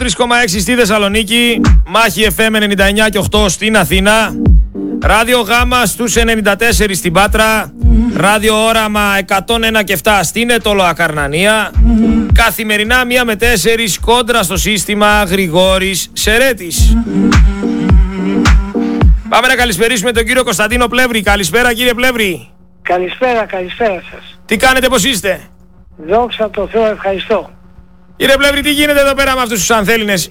103,6 στη Θεσσαλονίκη, Μάχη FM 99 και 8 στην Αθήνα, Ράδιο Γάμα στους 94 στην Πάτρα, Ράδιο Όραμα 101 και 7 στην Ετωλό Ακαρνανία, καθημερινά 1 με 4 κόντρα στο σύστημα Γρηγόρης Σερέτης. Πάμε να καλησπερίσουμε τον κύριο Κωνσταντίνο Πλεύρη. Καλησπέρα κύριε Πλεύρη. Καλησπέρα σας. Τι κάνετε, πώς είστε? Δόξα τω Θεώ, ευχαριστώ. Κύριε Πλεύρη, τι γίνεται εδώ πέρα με αυτούς τους ανθέληνες?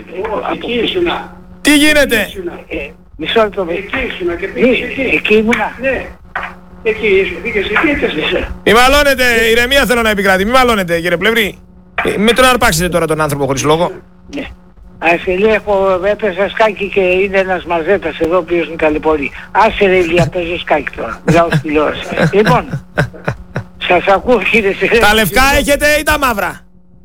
Τι γίνεται? Μισό λεπτό. Εκεί ήμουνα. Ναι. Εκεί ήσουν. Μη μαλώνετε, ηρεμία θέλω να επικρατεί. Μη μαλώνετε κύριε Πλεύρη. Με τον αρπάξετε τώρα τον άνθρωπο χωρίς λόγο. Ναι. Αφιλή, έπαιζα σκάκι και είναι ένας μαζέτας εδώ που μου ταλαιπωρεί. Άσε ρε Ηλία, παίζω σκάκι τώρα. Μιλάω στη τηλεόραση. Λοιπόν, σας ακούω κύριε Σερέτη. Τα λευκά έχετε ή τα μαύρα?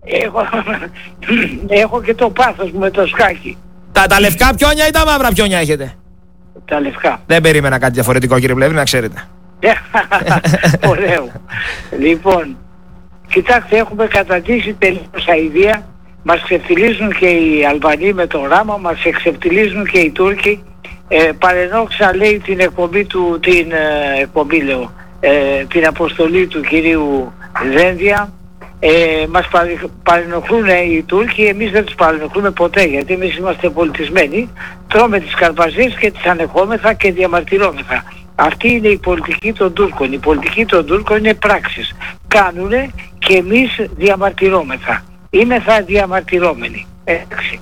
Έχω και το πάθος μου με το σκάκι. Τα λευκά πιόνια ή τα μαύρα πιόνια έχετε? Τα λευκά. Δεν περίμενα κάτι διαφορετικό κύριε Πλεύρη, να ξέρετε. Ωραίο. Λοιπόν, κοιτάξτε, έχουμε καταντήσει τελείως αηδία. Μας ξεφτιλίζουν και οι Αλβανοί με το ράμα, μας εξεφτιλίζουν και οι Τούρκοι. Παρενόχσα λέει την εκπομπή του, την αποστολή του κυρίου Δένδια. Μας παρενοχλούν οι Τούρκοι, εμείς δεν τους παρενοχλούμε ποτέ, γιατί εμείς είμαστε πολιτισμένοι, τρώμε τις καρπαζές και τις ανεχόμεθα και διαμαρτυρόμεθα. Αυτή είναι η πολιτική των Τούρκων. Η πολιτική των Τούρκων είναι πράξεις. Κάνουνε και εμείς διαμαρτυρόμεθα. Είμεθα διαμαρτυρώμενοι. Έτσι.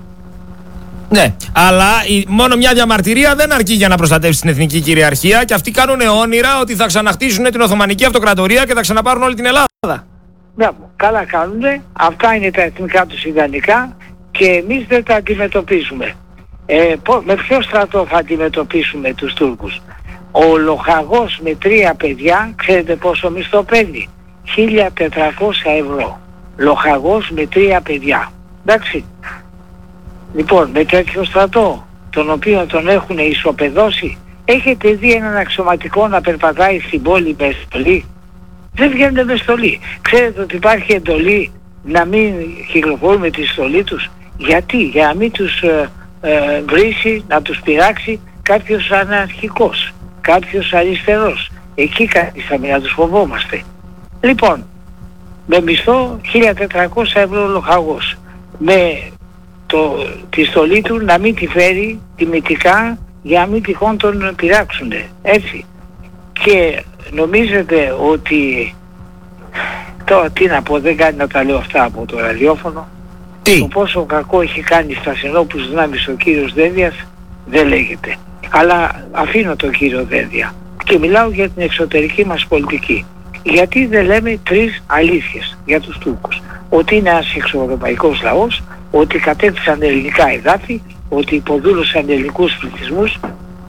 Ναι, αλλά μόνο μια διαμαρτυρία δεν αρκεί για να προστατεύσει την εθνική κυριαρχία και αυτοί κάνουν όνειρα ότι θα ξαναχτίσουν την Οθωμανική Αυτοκρατορία και θα ξαναπάρουν όλη την Ελλάδα. Ναι, καλά κάνουνε. Αυτά είναι τα εθνικά τους ιδανικά και εμείς δεν τα αντιμετωπίζουμε. Με ποιο στρατό θα αντιμετωπίσουμε τους Τούρκους? Ο λοχαγός με 3 παιδιά, ξέρετε πόσο μισθό παίρνει? 1.400 ευρώ. Λοχαγός με 3 παιδιά. Εντάξει. Λοιπόν, με τέτοιο στρατό, τον οποίο τον έχουν ισοπεδώσει, έχετε δει έναν αξιωματικό να περπατάει στην πόλη με στολή? Δεν βγαίνουν με στολή. Ξέρετε ότι υπάρχει εντολή να μην κυκλοφορούν με τη στολή τους? Γιατί? Για να μην τους βρήσει, να τους πειράξει κάποιος αναρχικός, κάποιος αριστερός. Εκεί καθίσαμε να τους φοβόμαστε. Λοιπόν, με μισθό 1.400 ευρώ λοχαγός, με τη στολή του να μην τη φέρει τιμητικά για να μην τυχόν τον πειράξουνε. Έτσι. Και νομίζετε ότι τώρα τι να πω, δεν κάνει να τα λέω αυτά από το ραδιόφωνο. Τι? Το πόσο κακό έχει κάνει στα ασθενόπους δυνάμεις ο κύριος Δένδιας δεν λέγεται. Αλλά αφήνω τον κύριο Δένδια και μιλάω για την εξωτερική μας πολιτική. Γιατί δεν λέμε 3 αλήθειες για τους Τούρκους? Ότι είναι ένας εξωευρωπαϊκός λαός, ότι κατέκτησαν ελληνικά εδάφη, ότι υποδούλωσαν ελληνικούς πληθυσμούς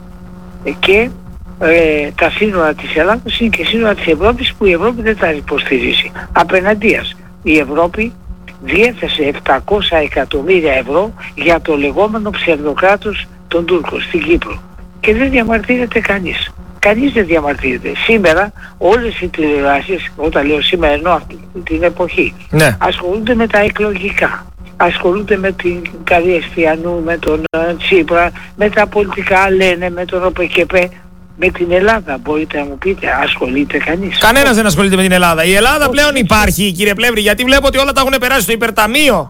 και τα σύνορα της Ελλάδας είναι και σύνορα της Ευρώπης που η Ευρώπη δεν τα υποστηρίζει. Απέναντίας, η Ευρώπη διέθεσε 700 εκατομμύρια ευρώ για το λεγόμενο ψευδοκράτος των Τούρκων στην Κύπρο και δεν διαμαρτύρεται κανείς. Κανείς δεν διαμαρτύρεται. Σήμερα όλες οι τηλεοράσεις, όταν λέω σήμερα εννοώ αυτή την εποχή, ναι, ασχολούνται με τα εκλογικά. Ασχολούνται με την Καριεστιανού, με τον Τσίπρα, με τα πολιτικά λένε, με τον ΟΠΕΚΕΠΕ. Με την Ελλάδα μπορείτε να μου πείτε, ασχολείται κανείς? Κανένας δεν ασχολείται με την Ελλάδα. Η Ελλάδα πλέον υπάρχει κύριε Πλεύρη, γιατί βλέπω ότι όλα τα έχουν περάσει στο υπερταμείο.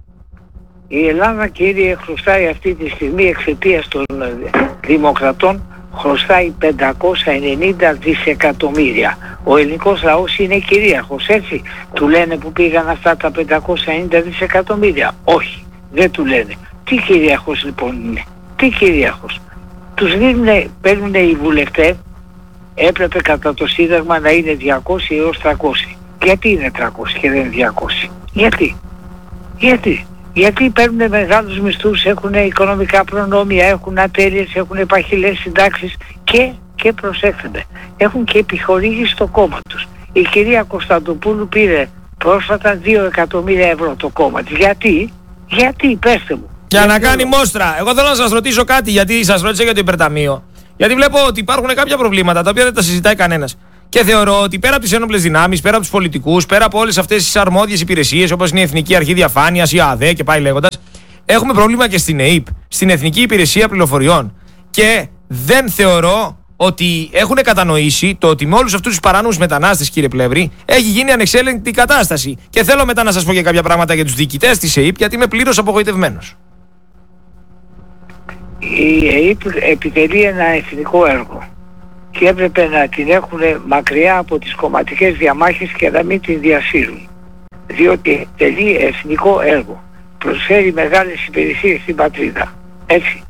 Η Ελλάδα κύριε χρωστάει αυτή τη στιγμή εξαιτίας των δημοκρατών, χρωστάει 590 δισεκατομμύρια. Ο ελληνικός λαός είναι κυρίαρχος, έτσι. Του λένε που πήγαν αυτά τα 590 δισεκατομμύρια? Όχι, δεν του λένε. Τι κυρίαρχος λοιπόν είναι? Τι κυρίαρχος? Τους παίρνουν οι βουλευτές, έπρεπε κατά το Σύνταγμα να είναι 200 έως 300. Γιατί είναι 300 και δεν είναι 200? Γιατί παίρνουν μεγάλους μισθούς, έχουν οικονομικά προνόμια, έχουν ατέλειες, έχουν παχυλές συντάξεις και προσέξτε, έχουν και επιχορήγηση στο κόμμα τους. Η κυρία Κωνσταντοπούλου πήρε πρόσφατα 2 εκατομμύρια ευρώ το κόμμα της. Γιατί, πέστε μου. Για να κάνει μόστρα. Εγώ θέλω να σας ρωτήσω κάτι, γιατί σας ρώτησα για το υπερταμείο. Γιατί βλέπω ότι υπάρχουν κάποια προβλήματα τα οποία δεν τα συζητάει κανένας. Και θεωρώ ότι πέρα από τις ένοπλες δυνάμεις, πέρα από τους πολιτικούς, πέρα από όλες αυτές τις αρμόδιες υπηρεσίες όπως είναι η Εθνική Αρχή Διαφάνειας, η ΑΔΕ και πάει λέγοντας, έχουμε πρόβλημα και στην ΕΥΠ, στην Εθνική Υπηρεσία Πληροφοριών. Και δεν θεωρώ ότι έχουν κατανοήσει το ότι με όλους αυτούς τους παράνομους μετανάστες, κύριε Πλεύρη, έχει γίνει ανεξέλεγκτη κατάσταση. Και θέλω μετά να σας πω και κάποια πράγματα για τους διοικητές της ΕΥΠ, γιατί είμαι πλήρως απογοητευμένος. Η ΕΥΠ επιτελεί ένα εθνικό έργο και έπρεπε να την έχουν μακριά από τις κομματικές διαμάχες και να μην την διασύρουν. Διότι επιτελεί εθνικό έργο. Προσφέρει μεγάλες υπηρεσίες στην πατρίδα. Έτσι.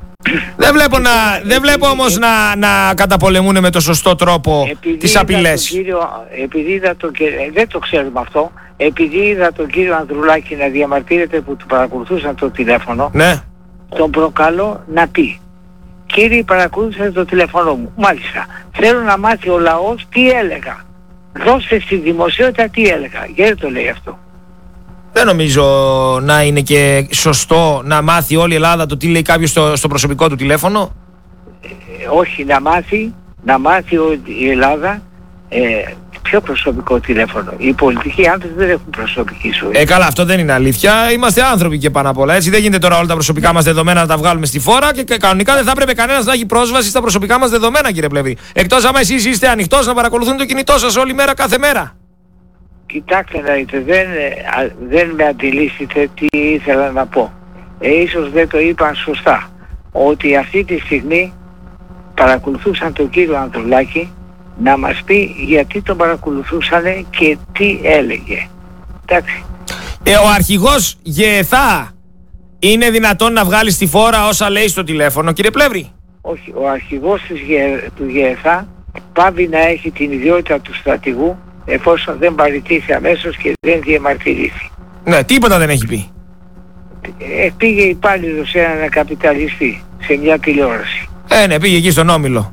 Δεν βλέπω όμως να καταπολεμούν με το σωστό τρόπο τις απειλές. Επειδή είδα δεν το ξέρουμε αυτό, επειδή είδα τον κύριο Ανδρουλάκη να διαμαρτύρεται που του παρακολουθούσαν το τηλέφωνο, ναι. Τον προκαλώ να πει: κύριε, παρακολούθησαν το τηλέφωνο μου. Μάλιστα. Θέλω να μάθει ο λαός τι έλεγα. Δώστε στη δημοσιότητα τι έλεγα. Γιατί το λέει αυτό? Δεν νομίζω να είναι και σωστό να μάθει όλη η Ελλάδα το τι λέει κάποιος στο προσωπικό του τηλέφωνο. Όχι, να μάθει η Ελλάδα πιο προσωπικό τηλέφωνο. Οι πολιτικοί άνθρωποι δεν έχουν προσωπική ζωή. Καλά, αυτό δεν είναι αλήθεια. Είμαστε άνθρωποι και πάνω απ' όλα. Έτσι δεν γίνεται τώρα όλα τα προσωπικά μας δεδομένα να τα βγάλουμε στη φόρα και κανονικά δεν θα έπρεπε κανένας να έχει πρόσβαση στα προσωπικά μας δεδομένα, κύριε Πλεύρη. Εκτός άμα εσείς είστε ανοιχτός να παρακολουθούν το κινητό σας όλη μέρα, κάθε μέρα. Κοιτάξτε να δείτε, δεν με αντιλήσετε τι ήθελα να πω. Ίσως δεν το είπα σωστά. Ότι αυτή τη στιγμή παρακολουθούσαν τον κύριο Ανδρουλάκη να μας πει γιατί τον παρακολουθούσανε και τι έλεγε. Εντάξει. Ο αρχηγός ΓΕΘΑ είναι δυνατόν να βγάλει στη φόρα όσα λέει στο τηλέφωνο, κύριε Πλεύρη? Όχι, ο αρχηγός του ΓΕΘΑ πάβει να έχει την ιδιότητα του στρατηγού εφόσον δεν παραιτήθη αμέσως και δεν διαμαρτυρήθη. Ναι, τίποτα δεν έχει πει. Πήγε υπάλληλος σε έναν καπιταλιστή σε μια τηλεόραση. Ναι, πήγε εκεί στον Όμιλο.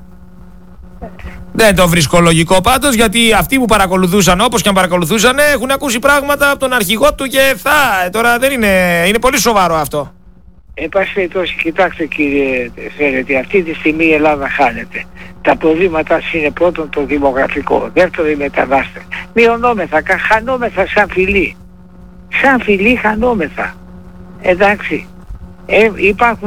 Δεν το βρίσκω λογικό πάντως, γιατί αυτοί που παρακολουθούσαν, όπως και αν παρακολουθούσαν, έχουν ακούσει πράγματα από τον αρχηγό του και τώρα δεν είναι πολύ σοβαρό αυτό. Εν πάση περιπτώσει, κοιτάξτε κύριε Φέρετη, αυτή τη στιγμή η Ελλάδα χάνεται. Τα προβλήματά είναι πρώτον το δημογραφικό, δεύτερον οι μετανάστες. Μειωνόμεθα, χανόμεθα σαν φυλή. Σαν φυλή χανόμεθα. Εντάξει. Υπάρχουν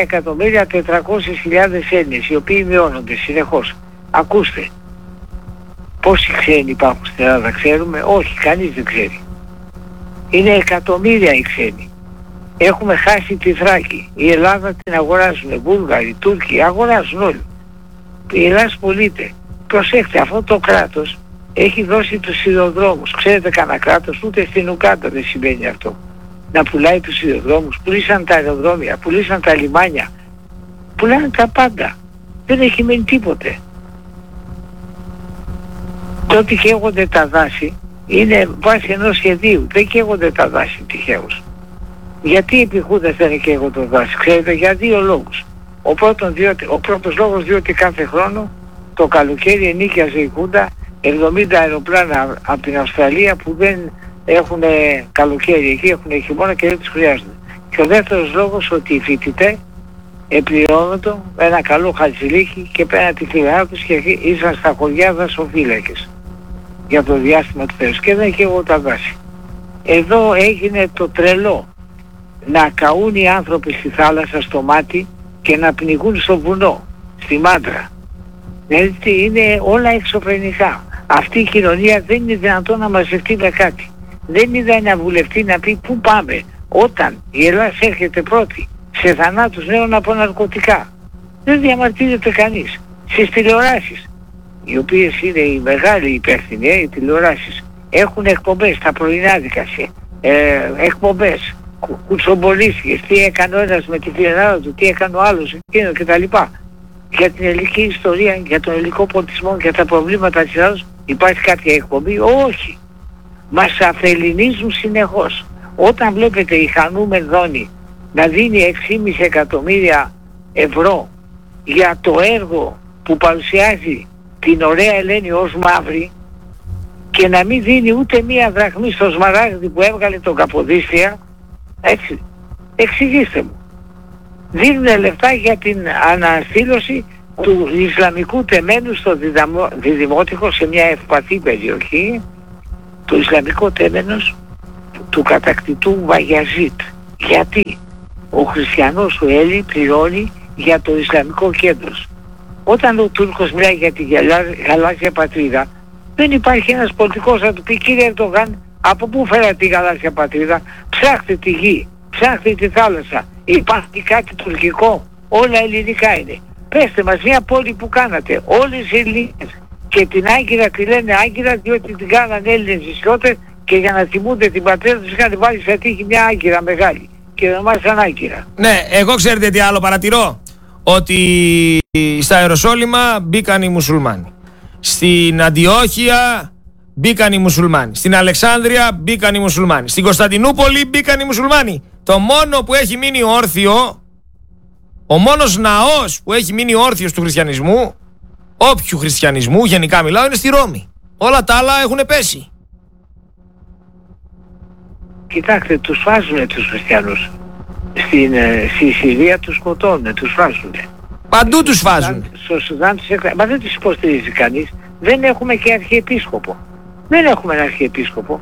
10.400.000 Έλληνες οι οποίοι μειώνονται συνεχώς. Ακούστε, πόσοι ξένοι υπάρχουν στην Ελλάδα ξέρουμε? Όχι, κανείς δεν ξέρει. Είναι εκατομμύρια οι ξένοι. Έχουμε χάσει τη Θράκη. Η Ελλάδα την αγοράζουν, Βούλγαροι, Τούρκοι, αγοράζουν όλοι. Η Ελλάδα πωλείται. Προσέξτε, αυτό το κράτος έχει δώσει τους σιδηροδρόμους. Ξέρετε κανένα κράτος, ούτε στην Ουγκάντα δεν συμβαίνει αυτό. Να πουλάει τους σιδηροδρόμους, πουλήσαν τα αεροδρόμια, πουλήσαν τα λιμάνια. Πουλάνε τα πάντα. Δεν έχει μείνει τίποτε. Το ότι καίγονται τα δάση είναι βάση ενός σχεδίου. Δεν καίγονται τα δάση τυχαίως. Γιατί επιχούνται δεν καίγονται τα δάση? Ξέρετε, για δύο λόγους. Ο πρώτος λόγος διότι κάθε χρόνο το καλοκαίρι ενοίκιαζε η Χούντα 70 αεροπλάνα από την Αυστραλία που δεν έχουν καλοκαίρι, εκεί έχουν χειμώνα και δεν τους χρειάζονται. Και ο δεύτερος λόγος ότι οι φοιτητές επληρώνονται ένα καλό χαρτζηλίκι και πέραν τη φυλακή τους και ήσαν στα χωριά δασοφύλακες για το διάστημα του τέλους και δεν καίγονται τα δάση. Εδώ έγινε το τρελό να καούν οι άνθρωποι στη θάλασσα στο μάτι και να πνιγούν στο βουνό, στη Μάντρα. Δηλαδή είναι όλα εξωφρενικά. Αυτή η κοινωνία δεν είναι δυνατόν να μαζευτεί με κάτι. Δεν είδα ένα βουλευτή να πει πού πάμε όταν η Ελλάδα έρχεται πρώτη σε θανάτους νέων από ναρκωτικά. Δεν διαμαρτύρεται κανείς. Στις τηλεοράσεις, οι οποίες είναι οι μεγάλοι υπεύθυνοι, οι τηλεοράσεις, έχουν εκπομπές τα πρωινάδικα, εκπομπές, κουτσομπολίστηκες, τι έκανε ο ένας με τη φιλενάδα του, τι έκανε ο άλλος, εκείνο κτλ. Για την ελληνική ιστορία, για τον ελληνικό πολιτισμό, για τα προβλήματα της Ελλάδας υπάρχει κάποια εκπομπή? Όχι. Μας αφεληνίζουν συνεχώς. Όταν βλέπετε η Χανού Μενδώνη να δίνει 6,5 εκατομμύρια ευρώ για το έργο που παρουσιάζει την ωραία Ελένη ως μαύρη και να μην δίνει ούτε μία δραχμή στο Σμαράγδι που έβγαλε τον Καποδίστρια, έτσι, εξηγήστε μου. Δίνουν λεφτά για την αναστήλωση του Ισλαμικού τεμένου στο Διδημότυχο, σε μια ευπαθή περιοχή, το Ισλαμικό τέμενος του κατακτητού Βαγιαζίτ. Γιατί ο χριστιανός ο Έλλη πληρώνει για το Ισλαμικό κέντρο. Όταν ο Τούρκος μιλάει για τη γαλάζια πατρίδα, δεν υπάρχει ένας πολιτικός να του πει: κύριε Ερντογάν, από πού φέρατε τη γαλάζια πατρίδα? Ψάχτε τη γη, ψάχτε τη θάλασσα, υπάρχει κάτι τουρκικό? Όλα ελληνικά είναι. Πέστε μας μια πόλη που κάνατε, όλες οι Ελληνικές. Και την Άγκυρα τη λένε Άγκυρα διότι την κάνανε Έλληνες ισιώτες, και για να θυμούνται την πατρίδα τους είχαν βάλει σε τύχη μια Άγκυρα μεγάλη και ονομάζαν Άγκυρα. Ναι, εγώ ξέρετε τι άλλο παρατηρώ? Ότι στα Ιεροσόλυμα μπήκαν οι μουσουλμάνοι. Στην Αντιόχεια μπήκαν οι μουσουλμάνοι. Στην Αλεξάνδρεια μπήκαν οι μουσουλμάνοι. Στην Κωνσταντινούπολη μπήκαν οι μουσουλμάνοι. Το μόνο που έχει μείνει όρθιο, ο μόνος ναός που έχει μείνει όρθιος του χριστιανισμού, όποιου χριστιανισμού γενικά μιλάω, είναι στη Ρώμη. Όλα τα άλλα έχουν πέσει. Κοιτάξτε, τους βάζουνε τους χριστιανούς. Στη Συρία τους σκοτώνουνε, τους βάζουνε. Παντού τους βάζουν. Στο Σουδάν τους έκραζαν. Μα δεν τους υποστηρίζει κανείς. Δεν έχουμε και αρχιεπίσκοπο. Δεν έχουμε ένα αρχιεπίσκοπο.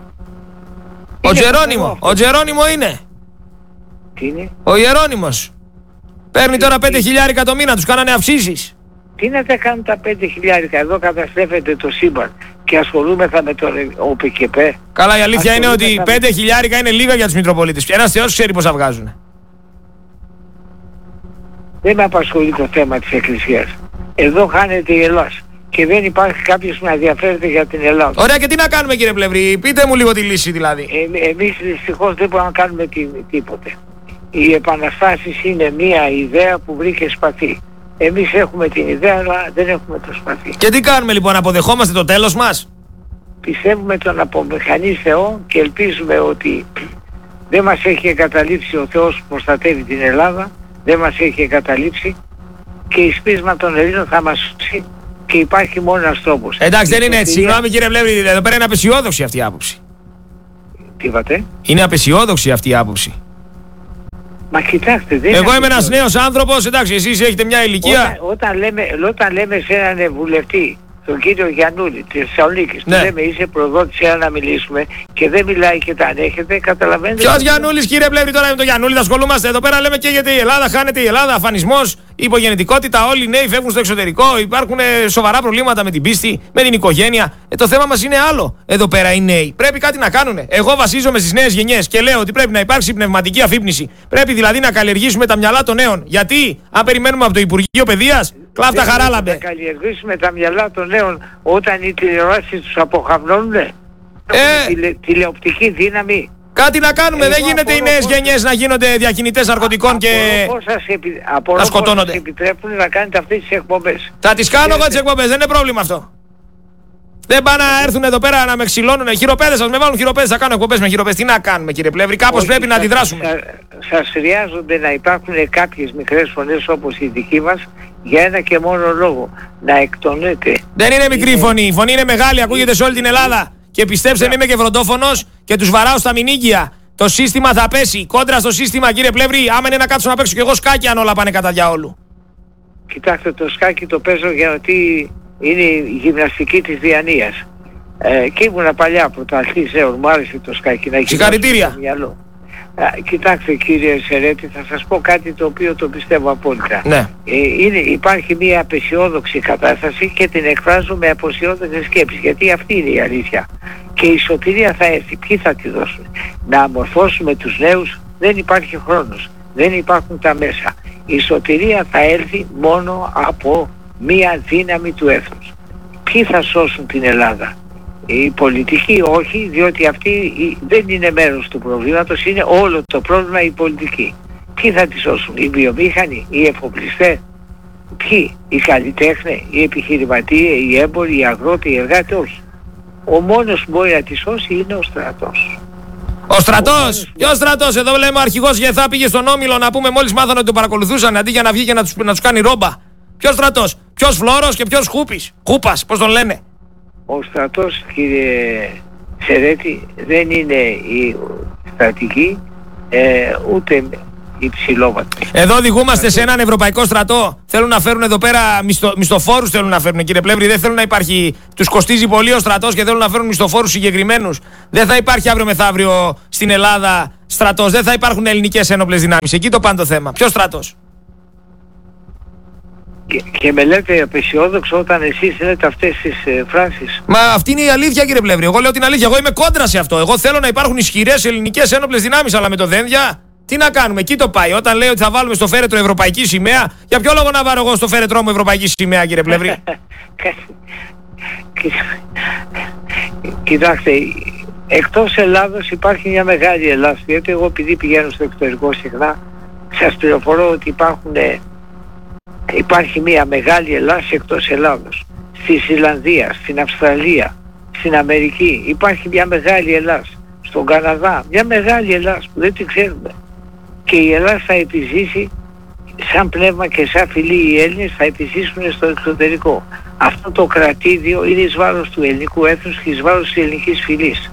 Ο Τζερόνιμο είναι. Τι είναι? Ο Ιερώνυμος. Παίρνει τώρα 5.000 το μήνα, τους κάνανε αυξήσεις. Τι να τα κάνουν τα 5.000? Εδώ καταστρέφεται το σύμπαν και ασχολούμεθα με τον ΟΠΚΠ. Καλά, η αλήθεια είναι ότι 5.000 είναι λίγα για τους Μητροπολίτες. Ένας Θεός ξέρει πώς θα βγάζουν. Δεν με απασχολεί το θέμα της Εκκλησίας. Εδώ χάνεται η Ελλάδα και δεν υπάρχει κάποιος που να ενδιαφέρεται για την Ελλάδα. Ωραία, και τι να κάνουμε, κύριε Πλεύρη? Πείτε μου λίγο τη λύση δηλαδή. Εμείς δυστυχώς δεν μπορούμε να κάνουμε τίποτε. Οι επαναστάσεις είναι μια ιδέα που βρήκε σπαθί. Εμείς έχουμε την ιδέα, αλλά δεν έχουμε το σπαθί. Και τι κάνουμε λοιπόν, αποδεχόμαστε το τέλος μας? Πιστεύουμε τον απομηχανή Θεό και ελπίζουμε ότι δεν μας έχει εγκαταλείψει ο Θεός που προστατεύει την Ελλάδα, δεν μας έχει εγκαταλείψει και η σπίσμα των Ελλήνων θα μας σώσει και υπάρχει μόνο ένας τρόπος. Εντάξει, δεν είναι έτσι. Συγγνώμη κύριε Πλεύρη, εδώ πέρα είναι απεσιόδοξη αυτή η άποψη. Τι είπατε? Είναι απεσιόδοξη αυτή η άποψη. Μα κοιτάξτε, δεν εγώ είμαι ένας νέος άνθρωπος, εντάξει, εσείς έχετε μια ηλικία. Όταν λέμε σε έναν βουλευτή, τον κύριο Γιαννούλη της Θεσσαλονίκης, ναι, του λέμε είσαι προδότης, να μιλήσουμε και δεν μιλάει και τα ανέχεται, καταλαβαίνετε. Ποιος Γιαννούλης, κύριε Πλεύρη? Τώρα με τον Γιαννούλη θα ασχολούμαστε? Εδώ πέρα λέμε και γιατί η Ελλάδα, χάνεται η Ελλάδα, αφανισμός, υπογεννητικότητα, όλοι οι νέοι φεύγουν στο εξωτερικό, υπάρχουν σοβαρά προβλήματα με την πίστη, με την οικογένεια. Το θέμα μας είναι άλλο. Εδώ πέρα οι νέοι πρέπει κάτι να κάνουν. Εγώ βασίζομαι στις νέες γενιές και λέω ότι πρέπει να υπάρξει πνευματική αφύπνιση. Πρέπει δηλαδή να καλλιεργήσουμε τα μυαλά των νέων. Γιατί αν περιμένουμε από το Υπουργείο Παιδείας, κλάφτα χαράλαμπε. Να καλλιεργήσουμε τα μυαλά των νέων όταν οι τηλεοράσεις τους αποχαυνούνε. Τηλεοπτική δύναμη. Κάτι να κάνουμε, δεν γίνεται οι νέες γενιές να γίνονται διακινητές ναρκωτικών και να σκοτώνονται. Σας επιτρέπουν να κάνετε αυτές τις εκπομπές? Θα τις κάνω εγώ τις εκπομπές, δεν είναι πρόβλημα αυτό. Δεν πάνε να έρθουν εδώ πέρα να με ξυλώνουνε. Χειροπέδες, σας με βάλουν χειροπέδες, θα κάνω εκπομπές με χειροπέδες. Τι να κάνουμε, κύριε Πλεύρη, κάπως πρέπει να αντιδράσουμε. Σας χρειάζονται να υπάρχουν κάποιες μικρές φωνές όπως η δική μας για ένα και μόνο λόγο. Να εκτονέτε. Δεν είναι μικρή φωνή, η φωνή είναι μεγάλη, ακούγεται σε όλη την Ελλάδα. Και πιστέψτε με, είμαι και βροντόφωνος και τους βαράω στα μηνύγκια. Το σύστημα θα πέσει. Κόντρα στο σύστημα, κύριε Πλεύρη, άμα είναι να κάτσω να παίξω κι εγώ σκάκι, αν όλα πάνε κατά διαόλου. Κοιτάξτε, το σκάκι το παίζω γιατί είναι η γυμναστική της διανοίας. Και ήμουνα παλιά πρωταθλητής, μου άρεσε το σκάκι να συγχαρητήρια. Κοιτάξτε κύριε Σερέτη, θα σας πω κάτι το οποίο το πιστεύω απόλυτα. Ναι. Υπάρχει μια απεσιόδοξη κατάσταση και την εκφράζω με απεσιόδοξες σκέψεις, γιατί αυτή είναι η αλήθεια. Και η σωτηρία θα έρθει. Ποιοι θα τη δώσουν? Να αμορφώσουμε τους νέους, δεν υπάρχει χρόνος, δεν υπάρχουν τα μέσα. Η σωτηρία θα έρθει μόνο από μια δύναμη του έθνους. Ποιοι θα σώσουν την Ελλάδα? Οι πολιτικοί όχι, διότι αυτοί δεν είναι μέρος του προβλήματος, είναι όλο το πρόβλημα η πολιτική. Ποιοι θα τη σώσουν? Οι βιομήχανοι, οι εφοπλιστές? Ποιοι? Οι καλλιτέχνες, οι επιχειρηματίες, οι έμποροι, οι αγρότες, οι εργάτες? Όχι. Ο μόνος που μπορεί να τη σώσει είναι ο στρατός. Ο στρατός! Ποιος στρατός? Εδώ λέμε ο αρχηγός Γεθά πήγε στον Όμιλο να πούμε, μόλις μάθανε ότι τον παρακολουθούσαν, αντί για να βγει και να τους κάνει ρόμπα. Ποιος στρατός? Ποιος Φλόρος και ποιος Χούπας, πώς τον λένε? Ο στρατός, κύριε Σερέτη, δεν είναι η στρατηγή, ούτε υψηλόβαθμοι. Εδώ οδηγούμαστε σε έναν ευρωπαϊκό στρατό. Θέλουν να φέρουν εδώ πέρα μισθοφόρους, θέλουν να φέρουν, κύριε Πλεύρη. Δεν θέλουν να υπάρχει. Τους κοστίζει πολύ ο στρατός και θέλουν να φέρουν μισθοφόρους συγκεκριμένους. Δεν θα υπάρχει αύριο μεθαύριο στην Ελλάδα στρατός. Δεν θα υπάρχουν ελληνικές ένοπλες δυνάμεις. Εκεί το πάνε το θέμα. Ποιος στρατός? Και με λέτε απεσιόδοξο όταν εσείς λέτε αυτές τις φράσεις. Μα αυτή είναι η αλήθεια, κύριε Πλεύρη. Εγώ λέω την αλήθεια. Εγώ είμαι κόντρα σε αυτό. Εγώ θέλω να υπάρχουν ισχυρές ελληνικές ένοπλες δυνάμεις. Αλλά με το δένδια, τι να κάνουμε, εκεί το πάει. Όταν λέει ότι θα βάλουμε στο φέρετρο ευρωπαϊκή σημαία, για ποιο λόγο να βάλω εγώ στο φέρετρό μου ευρωπαϊκή σημαία, κύριε Πλεύρη? Κοιτάξτε, εκτός Ελλάδος υπάρχει μια μεγάλη Ελλάδα. Γιατί εγώ επειδή πηγαίνω στο εξωτερικό συχνά, σας πληροφορώ ότι υπάρχει μια μεγάλη Ελλάδα εκτός Ελλάδος. Στη Ζηλανδία, στην Αυστραλία, στην Αμερική υπάρχει μια μεγάλη Ελλάδα. Στον Καναδά, μια μεγάλη Ελλάδα που δεν την ξέρουμε. Και η Ελλάδα θα επιζήσει σαν πνεύμα και σαν φυλή, οι Έλληνες θα επιζήσουν στο εξωτερικό. Αυτό το κρατήδιο είναι εις βάρος του ελληνικού έθνους και εις βάρος της ελληνικής φυλής.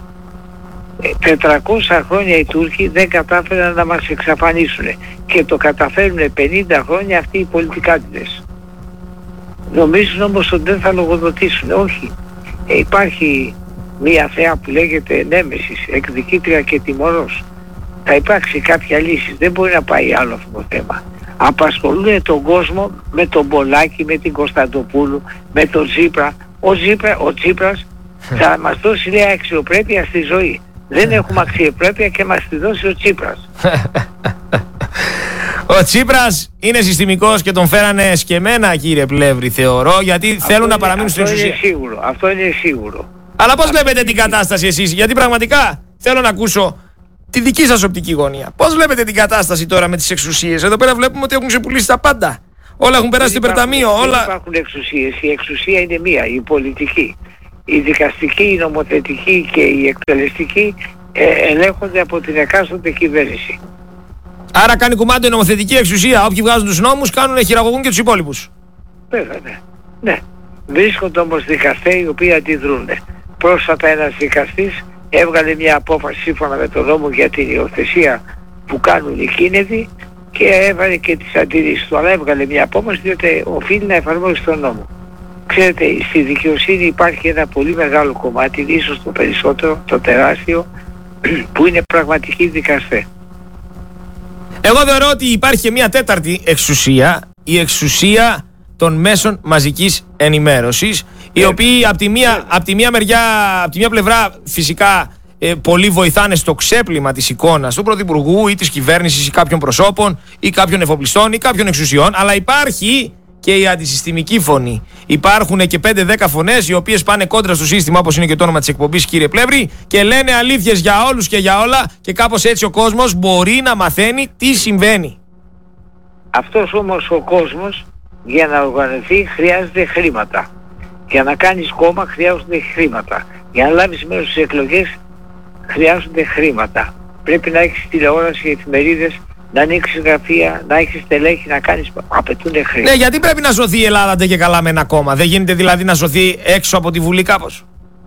400 χρόνια οι Τούρκοι δεν κατάφεραν να μας εξαφανίσουν και το καταφέρουν 50 χρόνια αυτοί οι πολιτικάτιδες. Νομίζουν όμως ότι δεν θα λογοδοτήσουν. Όχι. Υπάρχει μία θέα που λέγεται Νέμεσης, εκδικήτρια και τιμωρός. Θα υπάρξει κάποια λύση. Δεν μπορεί να πάει άλλο αυτό το θέμα. Απασχολούν τον κόσμο με τον Πολάκη, με την Κωνσταντοπούλου, με τον Τσίπρα. Ο Τσίπρας θα μας δώσει, λέει, αξιοπρέπεια στη ζωή. Δεν έχουμε αξιοπρέπεια και μας τη δώσει ο Τσίπρας. Ο Τσίπρας είναι συστημικός και τον φέρανε σκεμμένα, κύριε Πλεύρη, θεωρώ, γιατί θέλουν να παραμείνουν στην εξουσία. Αυτό είναι σίγουρο. Αλλά πώς βλέπετε την κατάσταση εσείς? Γιατί πραγματικά θέλω να ακούσω τη δική σας οπτική γωνία. Πώς βλέπετε την κατάσταση τώρα με τις εξουσίες? Εδώ πέρα βλέπουμε ότι έχουν ξεπουλήσει τα πάντα. Όλα έχουν περάσει στο υπερταμείο. Δεν υπάρχουν εξουσίες. Η εξουσία είναι μία, η πολιτική. Η δικαστική, η νομοθετική και η εκτελεστική ελέγχονται από την εκάστοτε κυβέρνηση. Άρα κάνει κουμάντο η νομοθετική εξουσία. Όποιοι βγάζουν τους νόμους χειραγωγούν και τους υπόλοιπους. Βέβαια, ναι. Βρίσκονται όμως δικαστές οι οποίοι αντιδρούν. Πρόσφατα ένας δικαστής έβγαλε μια απόφαση σύμφωνα με τον νόμο για την υιοθεσία που κάνουν οι κίνεδοι και έβαλε και τις αντιρρήσεις του. Αλλά έβγαλε μια απόφαση διότι οφείλει να εφαρμόσει τον νόμο. Ξέρετε, στη δικαιοσύνη υπάρχει ένα πολύ μεγάλο κομμάτι, ίσως το περισσότερο, το τεράστιο, που είναι πραγματικοί δικαστές. Εγώ θεωρώ ότι υπάρχει και μια τέταρτη εξουσία, η εξουσία των μέσων μαζικής ενημέρωσης, οι οποίοι από τη μία πλευρά φυσικά πολλοί βοηθάνε στο ξέπλυμα της εικόνας του Πρωθυπουργού ή της κυβέρνησης ή κάποιων προσώπων ή κάποιων εφοπλιστών ή κάποιων εξουσιών, αλλά υπάρχει και η αντισυστημική φωνή. Υπάρχουν και 5-10 φωνές οι οποίες πάνε κόντρα στο σύστημα, όπως είναι και το όνομα της εκπομπής, κύριε Πλεύρη, και λένε αλήθειες για όλους και για όλα, και κάπως έτσι ο κόσμος μπορεί να μαθαίνει τι συμβαίνει. Αυτός όμως ο κόσμος για να οργανωθεί χρειάζεται χρήματα. Για να κάνεις κόμμα χρειάζονται χρήματα. Για να λάβεις μέρος στις εκλογές χρειάζονται χρήματα. Πρέπει να έχεις τηλεόραση, εφημερίδες, να ανοίξεις γραφεία, να έχεις στελέχη, να κάνεις. Απαιτούν χρήματα. Ναι, γιατί πρέπει να σωθεί η Ελλάδα ντε και καλά με ένα κόμμα? Δεν γίνεται δηλαδή να σωθεί έξω από τη Βουλή κάπως?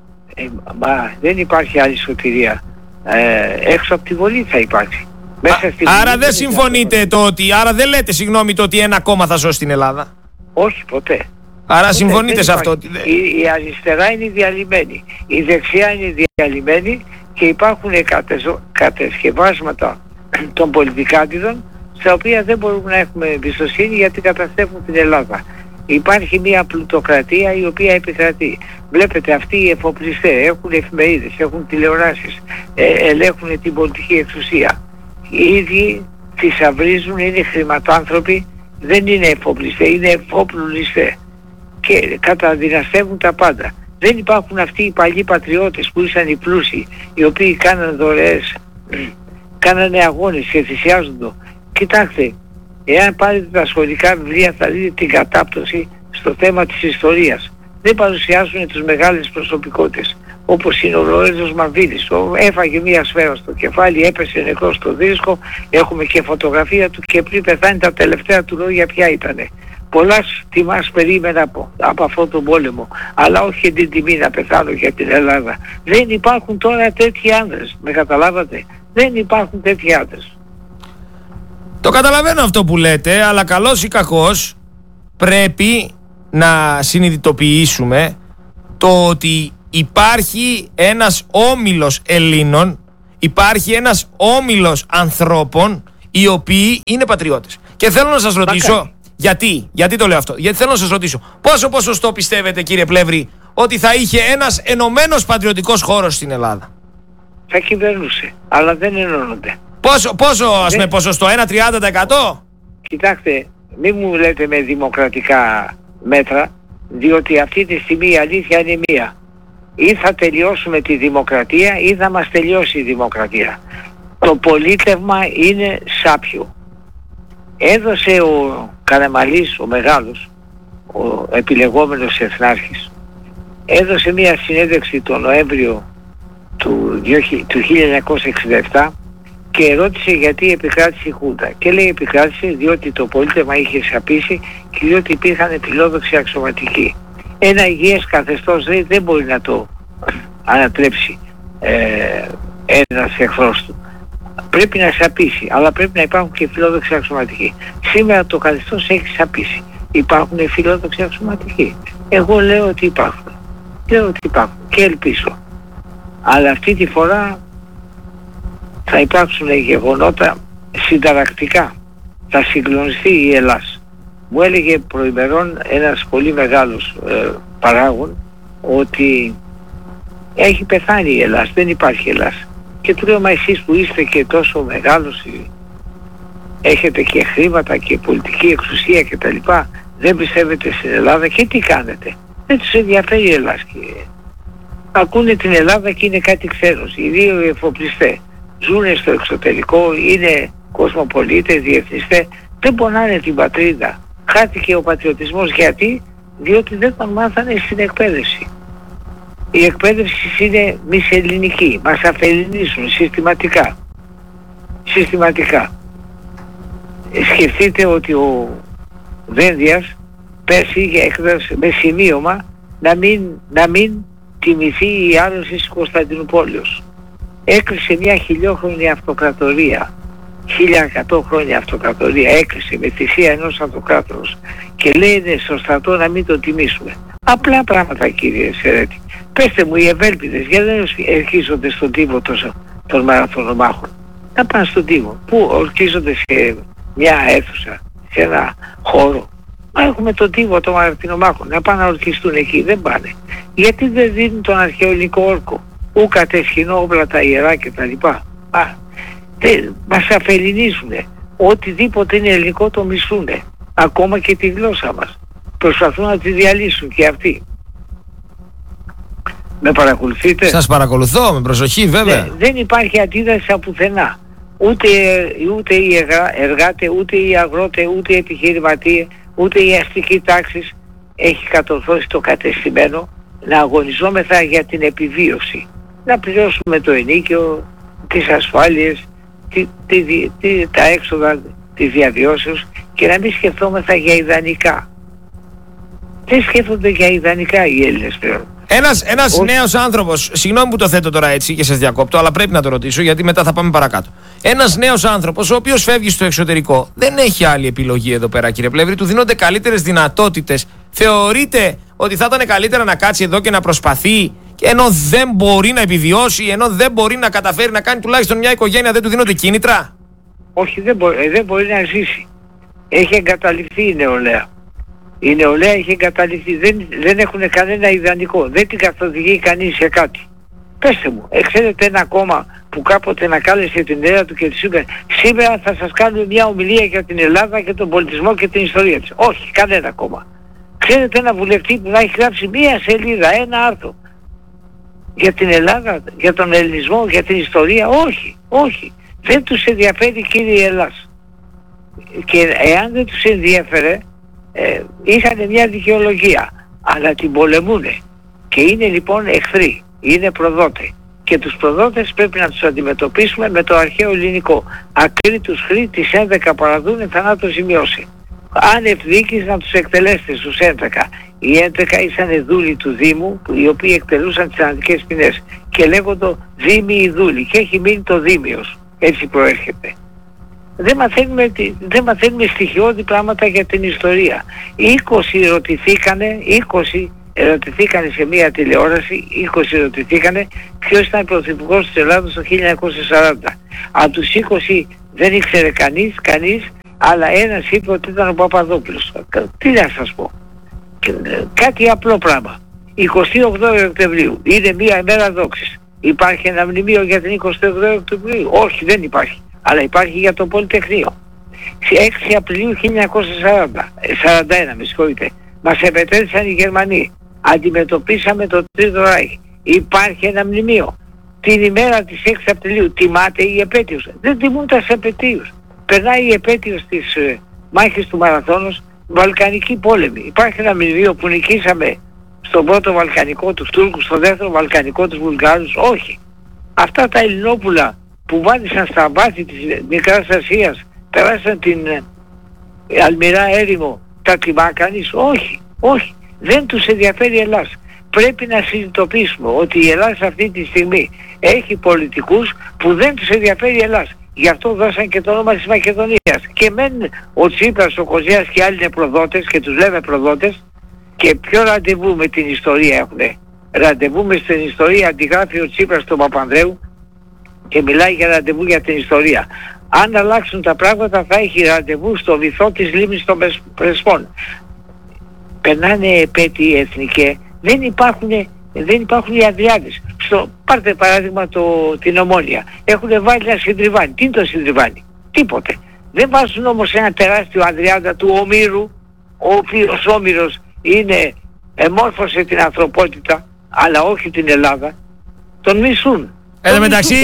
Μα δεν υπάρχει άλλη σωτηρία. Έξω από τη Βουλή θα υπάρξει. Άρα δεν συμφωνείτε άρα δεν λέτε το ότι ένα κόμμα θα σώσει την Ελλάδα? Όχι, ποτέ. Άρα ποτέ, συμφωνείτε σε αυτό? Η αριστερά είναι διαλυμένη, η δεξιά είναι διαλυμένη και υπάρχουν κατασκευάσματα των πολιτικάτιδων στα οποία δεν μπορούμε να έχουμε εμπιστοσύνη γιατί καταστρέφουν την Ελλάδα. Υπάρχει μια πλουτοκρατία η οποία επικρατεί. Βλέπετε, αυτοί οι εφοπλιστές έχουν εφημερίδες, έχουν τηλεοράσεις, ελέγχουν την πολιτική εξουσία. Οι ίδιοι θησαυρίζουν, είναι χρηματάνθρωποι, δεν είναι εφοπλιστές, είναι εφοπλουλιστές και καταδυναστεύουν τα πάντα. Δεν υπάρχουν αυτοί οι παλιοί πατριώτες που ήσαν οι πλούσιοι, οι οποίοι κάνανε δωρεές, κάνανε αγώνες και θυσιάζονται. Κοιτάξτε, εάν πάρετε τα σχολικά βιβλία θα δείτε την κατάπτωση στο θέμα της ιστορίας. Δεν παρουσιάζουν τους μεγάλες προσωπικότητες, όπως είναι ο Λορέντζος Μαβίλης. Έφαγε μία σφαίρα στο κεφάλι, έπεσε νεκρός στο δίσκο, έχουμε και φωτογραφία του και πριν πεθάνει τα τελευταία του λόγια ποια ήτανε. Πολλά τιμάς περίμενα από αυτόν τον πόλεμο, αλλά όχι την τιμή να πεθάνω για την Ελλάδα. Δεν υπάρχουν τώρα τέτοιοι άνδρες, με καταλάβατε? Δεν υπάρχουν τέτοιοι άνδρες. Το καταλαβαίνω αυτό που λέτε, αλλά καλώς ή κακώς πρέπει να συνειδητοποιήσουμε το ότι υπάρχει ένας όμιλος Ελλήνων, υπάρχει ένας όμιλος ανθρώπων οι οποίοι είναι πατριώτες. Και θέλω να σας ρωτήσω, γιατί το λέω αυτό, γιατί θέλω να σας ρωτήσω, πόσο ποσοστό πιστεύετε, κύριε Πλεύρη, ότι θα είχε ένας ενωμένος πατριωτικός χώρος στην Ελλάδα? Θα κυβερνούσε, αλλά δεν ενώνονται. Πόσο ας πούμε ποσοστό, 1-30%? Κοιτάξτε, μην μου λέτε με δημοκρατικά μέτρα, διότι αυτή τη στιγμή η αλήθεια είναι μία. Ή θα τελειώσουμε τη δημοκρατία ή θα μας τελειώσει η δημοκρατία. Το πολίτευμα είναι σάπιο. Έδωσε ο Καραμαλής, ο μεγάλος, ο επιλεγόμενος εθνάρχης, έδωσε μια συνέντευξη τον Νοέμβριο του 1967 και ρώτησε γιατί επικράτησε η Χούντα. Και λέει επικράτησε διότι το πολίτευμα είχε σαπίσει και διότι υπήρχαν φιλόδοξοι αξιωματικοί. Ένα υγιές καθεστώς δεν μπορεί να το ανατρέψει ένας εχθρός του. Πρέπει να σαπίσει, αλλά πρέπει να υπάρχουν και φιλόδοξοι αξιωματικοί. Σήμερα το καθεστώς έχει σαπίσει. Υπάρχουν φιλόδοξοι αξιωματικοί. Εγώ λέω ότι υπάρχουν. Και ελπίζω. Αλλά αυτή τη φορά θα υπάρξουν γεγονότα συνταρακτικά. Θα συγκλονιστεί η Ελλάς. Μου έλεγε προημερών ένας πολύ μεγάλος παράγων ότι έχει πεθάνει η Ελλάς, δεν υπάρχει Ελλάς. Και του λέω, μα εσείς που είστε και τόσο μεγάλος, έχετε και χρήματα και πολιτική εξουσία και τα λοιπά, δεν πιστεύετε στην Ελλάδα και τι κάνετε? Δεν τους ενδιαφέρει η Ελλάς. Ακούνε την Ελλάδα και είναι κάτι ξένος. Οι δύο εφοπλιστές ζουν στο εξωτερικό, είναι κοσμοπολίτες, διεθνιστές, δεν πονάνε την πατρίδα. Χάθηκε ο πατριωτισμός γιατί? Διότι δεν τον μάθανε στην εκπαίδευση. Η εκπαίδευση είναι μισελληνική, μας αφελληνίζουν συστηματικά. Σκεφτείτε ότι ο Δένδιας πέρσι έκδοσε με σημείωμα να μην τιμηθεί η άρρωση της Κωνσταντινούπολης. Έκλεισε μια 1000χρονη αυτοκρατορία, 1100 χρόνια αυτοκρατορία, έκλεισε με θυσία ενός αυτοκράτορος και λέει στο στρατό να μην το τιμήσουμε. Απλά πράγματα, κύριε Σερέτη. Πέστε μου, οι ευέλπιδες γιατί δεν ορκίζονται στον τύπο των μαραθωνομάχων? Να πάνε στον τύπο. Πού ορκίζονται? Σε μια αίθουσα, σε ένα χώρο? Μα έχουμε τον τύπο των μαραθωνομάχων. Να πάνε να ορκιστούν εκεί. Δεν πάνε. Γιατί δεν δίνουν τον αρχαιοελληνικό όρκο? Ου κατεσχυνώ όπλα τα ιερά κτλ. Μας αφελληνίζουνε. Οτιδήποτε είναι ελληνικό το μισούνε. Ακόμα και τη γλώσσα μας. Προσπαθούν να τη διαλύσουν και αυτοί. Με παρακολουθείτε? Σας παρακολουθώ με προσοχή βέβαια. Δεν υπάρχει αντίδραση από πουθενά. Ούτε οι εργάτες, ούτε οι αγρότες, ούτε οι επιχειρηματίες, ούτε η αστική τάξη έχει κατορθώσει το κατεστημένο να αγωνιζόμεθα για την επιβίωση. Να πληρώσουμε το ενοίκιο, τις ασφάλειες, τα έξοδα της διαβιώσεως και να μην σκεφτόμεθα για ιδανικά. Δεν σκέφτονται για ιδανικά οι Έλληνες πλέον. Ένας νέος άνθρωπος, συγγνώμη που το θέτω τώρα έτσι και σας διακόπτω, αλλά πρέπει να το ρωτήσω γιατί μετά θα πάμε παρακάτω. Ένας νέος άνθρωπος ο οποίος φεύγει στο εξωτερικό δεν έχει άλλη επιλογή εδώ πέρα, κύριε Πλεύρη, του δίνονται καλύτερες δυνατότητες. Θεωρείτε ότι θα ήταν καλύτερα να κάτσει εδώ και να προσπαθεί, ενώ δεν μπορεί να επιβιώσει, ενώ δεν μπορεί να καταφέρει να κάνει τουλάχιστον μια οικογένεια, δεν του δίνονται κίνητρα? Όχι, δεν μπορεί να ζήσει. Έχει εγκαταλειφθεί η νεολαία. Η νεολαία έχει εγκαταλειφθεί. Δεν έχουν κανένα ιδανικό. Δεν την καθοδηγεί κανείς σε κάτι. Πέστε μου, ξέρετε ένα κόμμα που κάποτε να κάλεσε την ιδέα του και της είπε σήμερα θα σας κάνουμε μια ομιλία για την Ελλάδα και τον πολιτισμό και την ιστορία της? Όχι, κανένα κόμμα. Ξέρετε ένα βουλευτή που να έχει γράψει μια σελίδα, ένα άρθρο για την Ελλάδα, για τον ελληνισμό, για την ιστορία? Όχι. Δεν τους ενδιαφέρει, κύριε Ελλάς. Και εάν δεν τους ενδιαφέρε, είχαν μια δικαιολογία, αλλά την πολεμούνε. Και είναι λοιπόν εχθροί, είναι προδότες. Και τους προδότες πρέπει να τους αντιμετωπίσουμε με το αρχαίο ελληνικό. Ακρίτους χρή τις 11 παραδούνε θανάτου ζημιώσει. Αν ευδίκης να τους εκτελέσετε στους 11. Οι 11 ήσαν δούλοι του Δήμου, οι οποίοι εκτελούσαν τις θανατικές ποινές. Και λέγονται Δήμοι οι δούλοι. Και έχει μείνει το Δήμιος. Έτσι προέρχεται. δεν μαθαίνουμε στοιχειώδη πράγματα για την ιστορία. 20 ερωτηθήκανε σε μία τηλεόραση, 20 ερωτηθήκανε ποιος ήταν πρωθυπουργός της Ελλάδος το 1940. Από τους 20 δεν ήξερε κανείς, αλλά ένας είπε ότι ήταν ο Παπαδόπουλος. Τι να σας πω. Κάτι απλό πράγμα. 28 Οκτωβρίου είναι μία ημέρα δόξης. Υπάρχει ένα μνημείο για την 28 Οκτωβρίου? Όχι, δεν υπάρχει. Αλλά υπάρχει για το Πολυτεχνείο. 6 Απριλίου 1941, με συγχωρείτε, μας επετέθησαν οι Γερμανοί. Αντιμετωπίσαμε το Τρίτο Ράιχ. Υπάρχει ένα μνημείο. Την ημέρα της 6 Απριλίου τιμάται η επέτειος. Δεν τιμούνται σε επετείους. Περνάει η επέτειος της μάχης του Μαραθώνος, Βαλκανική πόλεμη. Υπάρχει ένα μνημείο που νικήσαμε στον πρώτο Βαλκανικό τους Τούρκους, στον δεύτερο Βαλκανικό τους Βουλγάρους? Όχι. Αυτά τα Ελληνόπουλα που βάδισαν στα βάθη της Μικράς Ασίας, περάσαν την Αλμυρά έρημο, τα τιμά κανείς? Όχι. Δεν τους ενδιαφέρει η Ελλάδα. Πρέπει να συνειδητοποιήσουμε ότι η Ελλάδα αυτή τη στιγμή έχει πολιτικούς που δεν τους ενδιαφέρει η Ελλάδα. Γι' αυτό δώσαν και το όνομα της Μακεδονίας. Και μεν ο Τσίπρας, ο Κοζέας και άλλοι είναι προδότες και τους λέμε προδότες. Και ποιο ραντεβού με την ιστορία έχουνε? Ραντεβού με στην ιστορία αντιγράφει ο Τσίπρας τον Παπανδρέου και μιλάει για ραντεβού για την ιστορία. Αν αλλάξουν τα πράγματα θα έχει ραντεβού στο βυθό της λίμνης των Πρεσπών. Περνάνε επέτειοι εθνικέ, δεν υπάρχουν οι Αδριάδες. Πάρτε παράδειγμα την Ομόνια. Έχουν βάλει ένα συντριβάνι. Τι είναι το συντριβάνι? Τίποτε. Δεν βάζουν όμως ένα τεράστιο Αδριάδα του Ομήρου, ο οποίος Όμηρος εμόρφωσε την ανθρωπότητα, αλλά όχι την Ελλάδα. Τον μισούν. Εν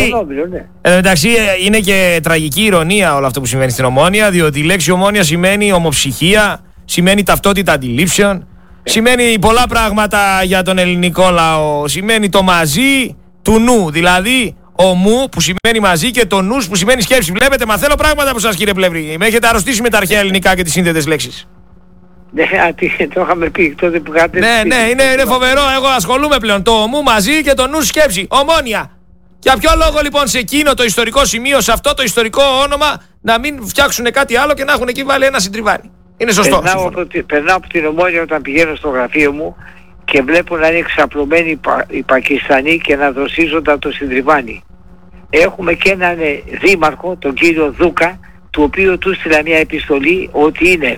τω μεταξύ είναι και τραγική ηρωνία όλο αυτό που συμβαίνει στην Ομόνια, διότι η λέξη Ομόνια σημαίνει ομοψυχία, σημαίνει ταυτότητα αντιλήψεων, σημαίνει πολλά πράγματα για τον ελληνικό λαό. Σημαίνει το μαζί του νου, δηλαδή ομού που σημαίνει μαζί και το νους που σημαίνει σκέψη. Βλέπετε, μαθαίνω πράγματα από σας, κύριε Πλεύρη. Με έχετε αρρωστήσει με τα αρχαία ελληνικά και τις σύνθετες λέξεις. Ναι, το είχαμε πει τότε που είχατε... Ναι, είναι φοβερό. Εγώ ασχολούμαι πλέον. Το ομού μαζί και το νου σκέψη. Ομόνια. Για ποιο λόγο λοιπόν σε εκείνο το ιστορικό σημείο, σε αυτό το ιστορικό όνομα, να μην φτιάξουν κάτι άλλο και να έχουν εκεί βάλει ένα συντριβάνι? Είναι σωστό. Περνάω από την Ομόνια όταν πηγαίνω στο γραφείο μου και βλέπω να είναι εξαπλωμένοι οι Πακιστανοί και να δροσίζονταν το συντριβάνι. Έχουμε και έναν δήμαρχο, τον κύριο Δούκα, του οποίου του στείλα μια επιστολή ότι είναι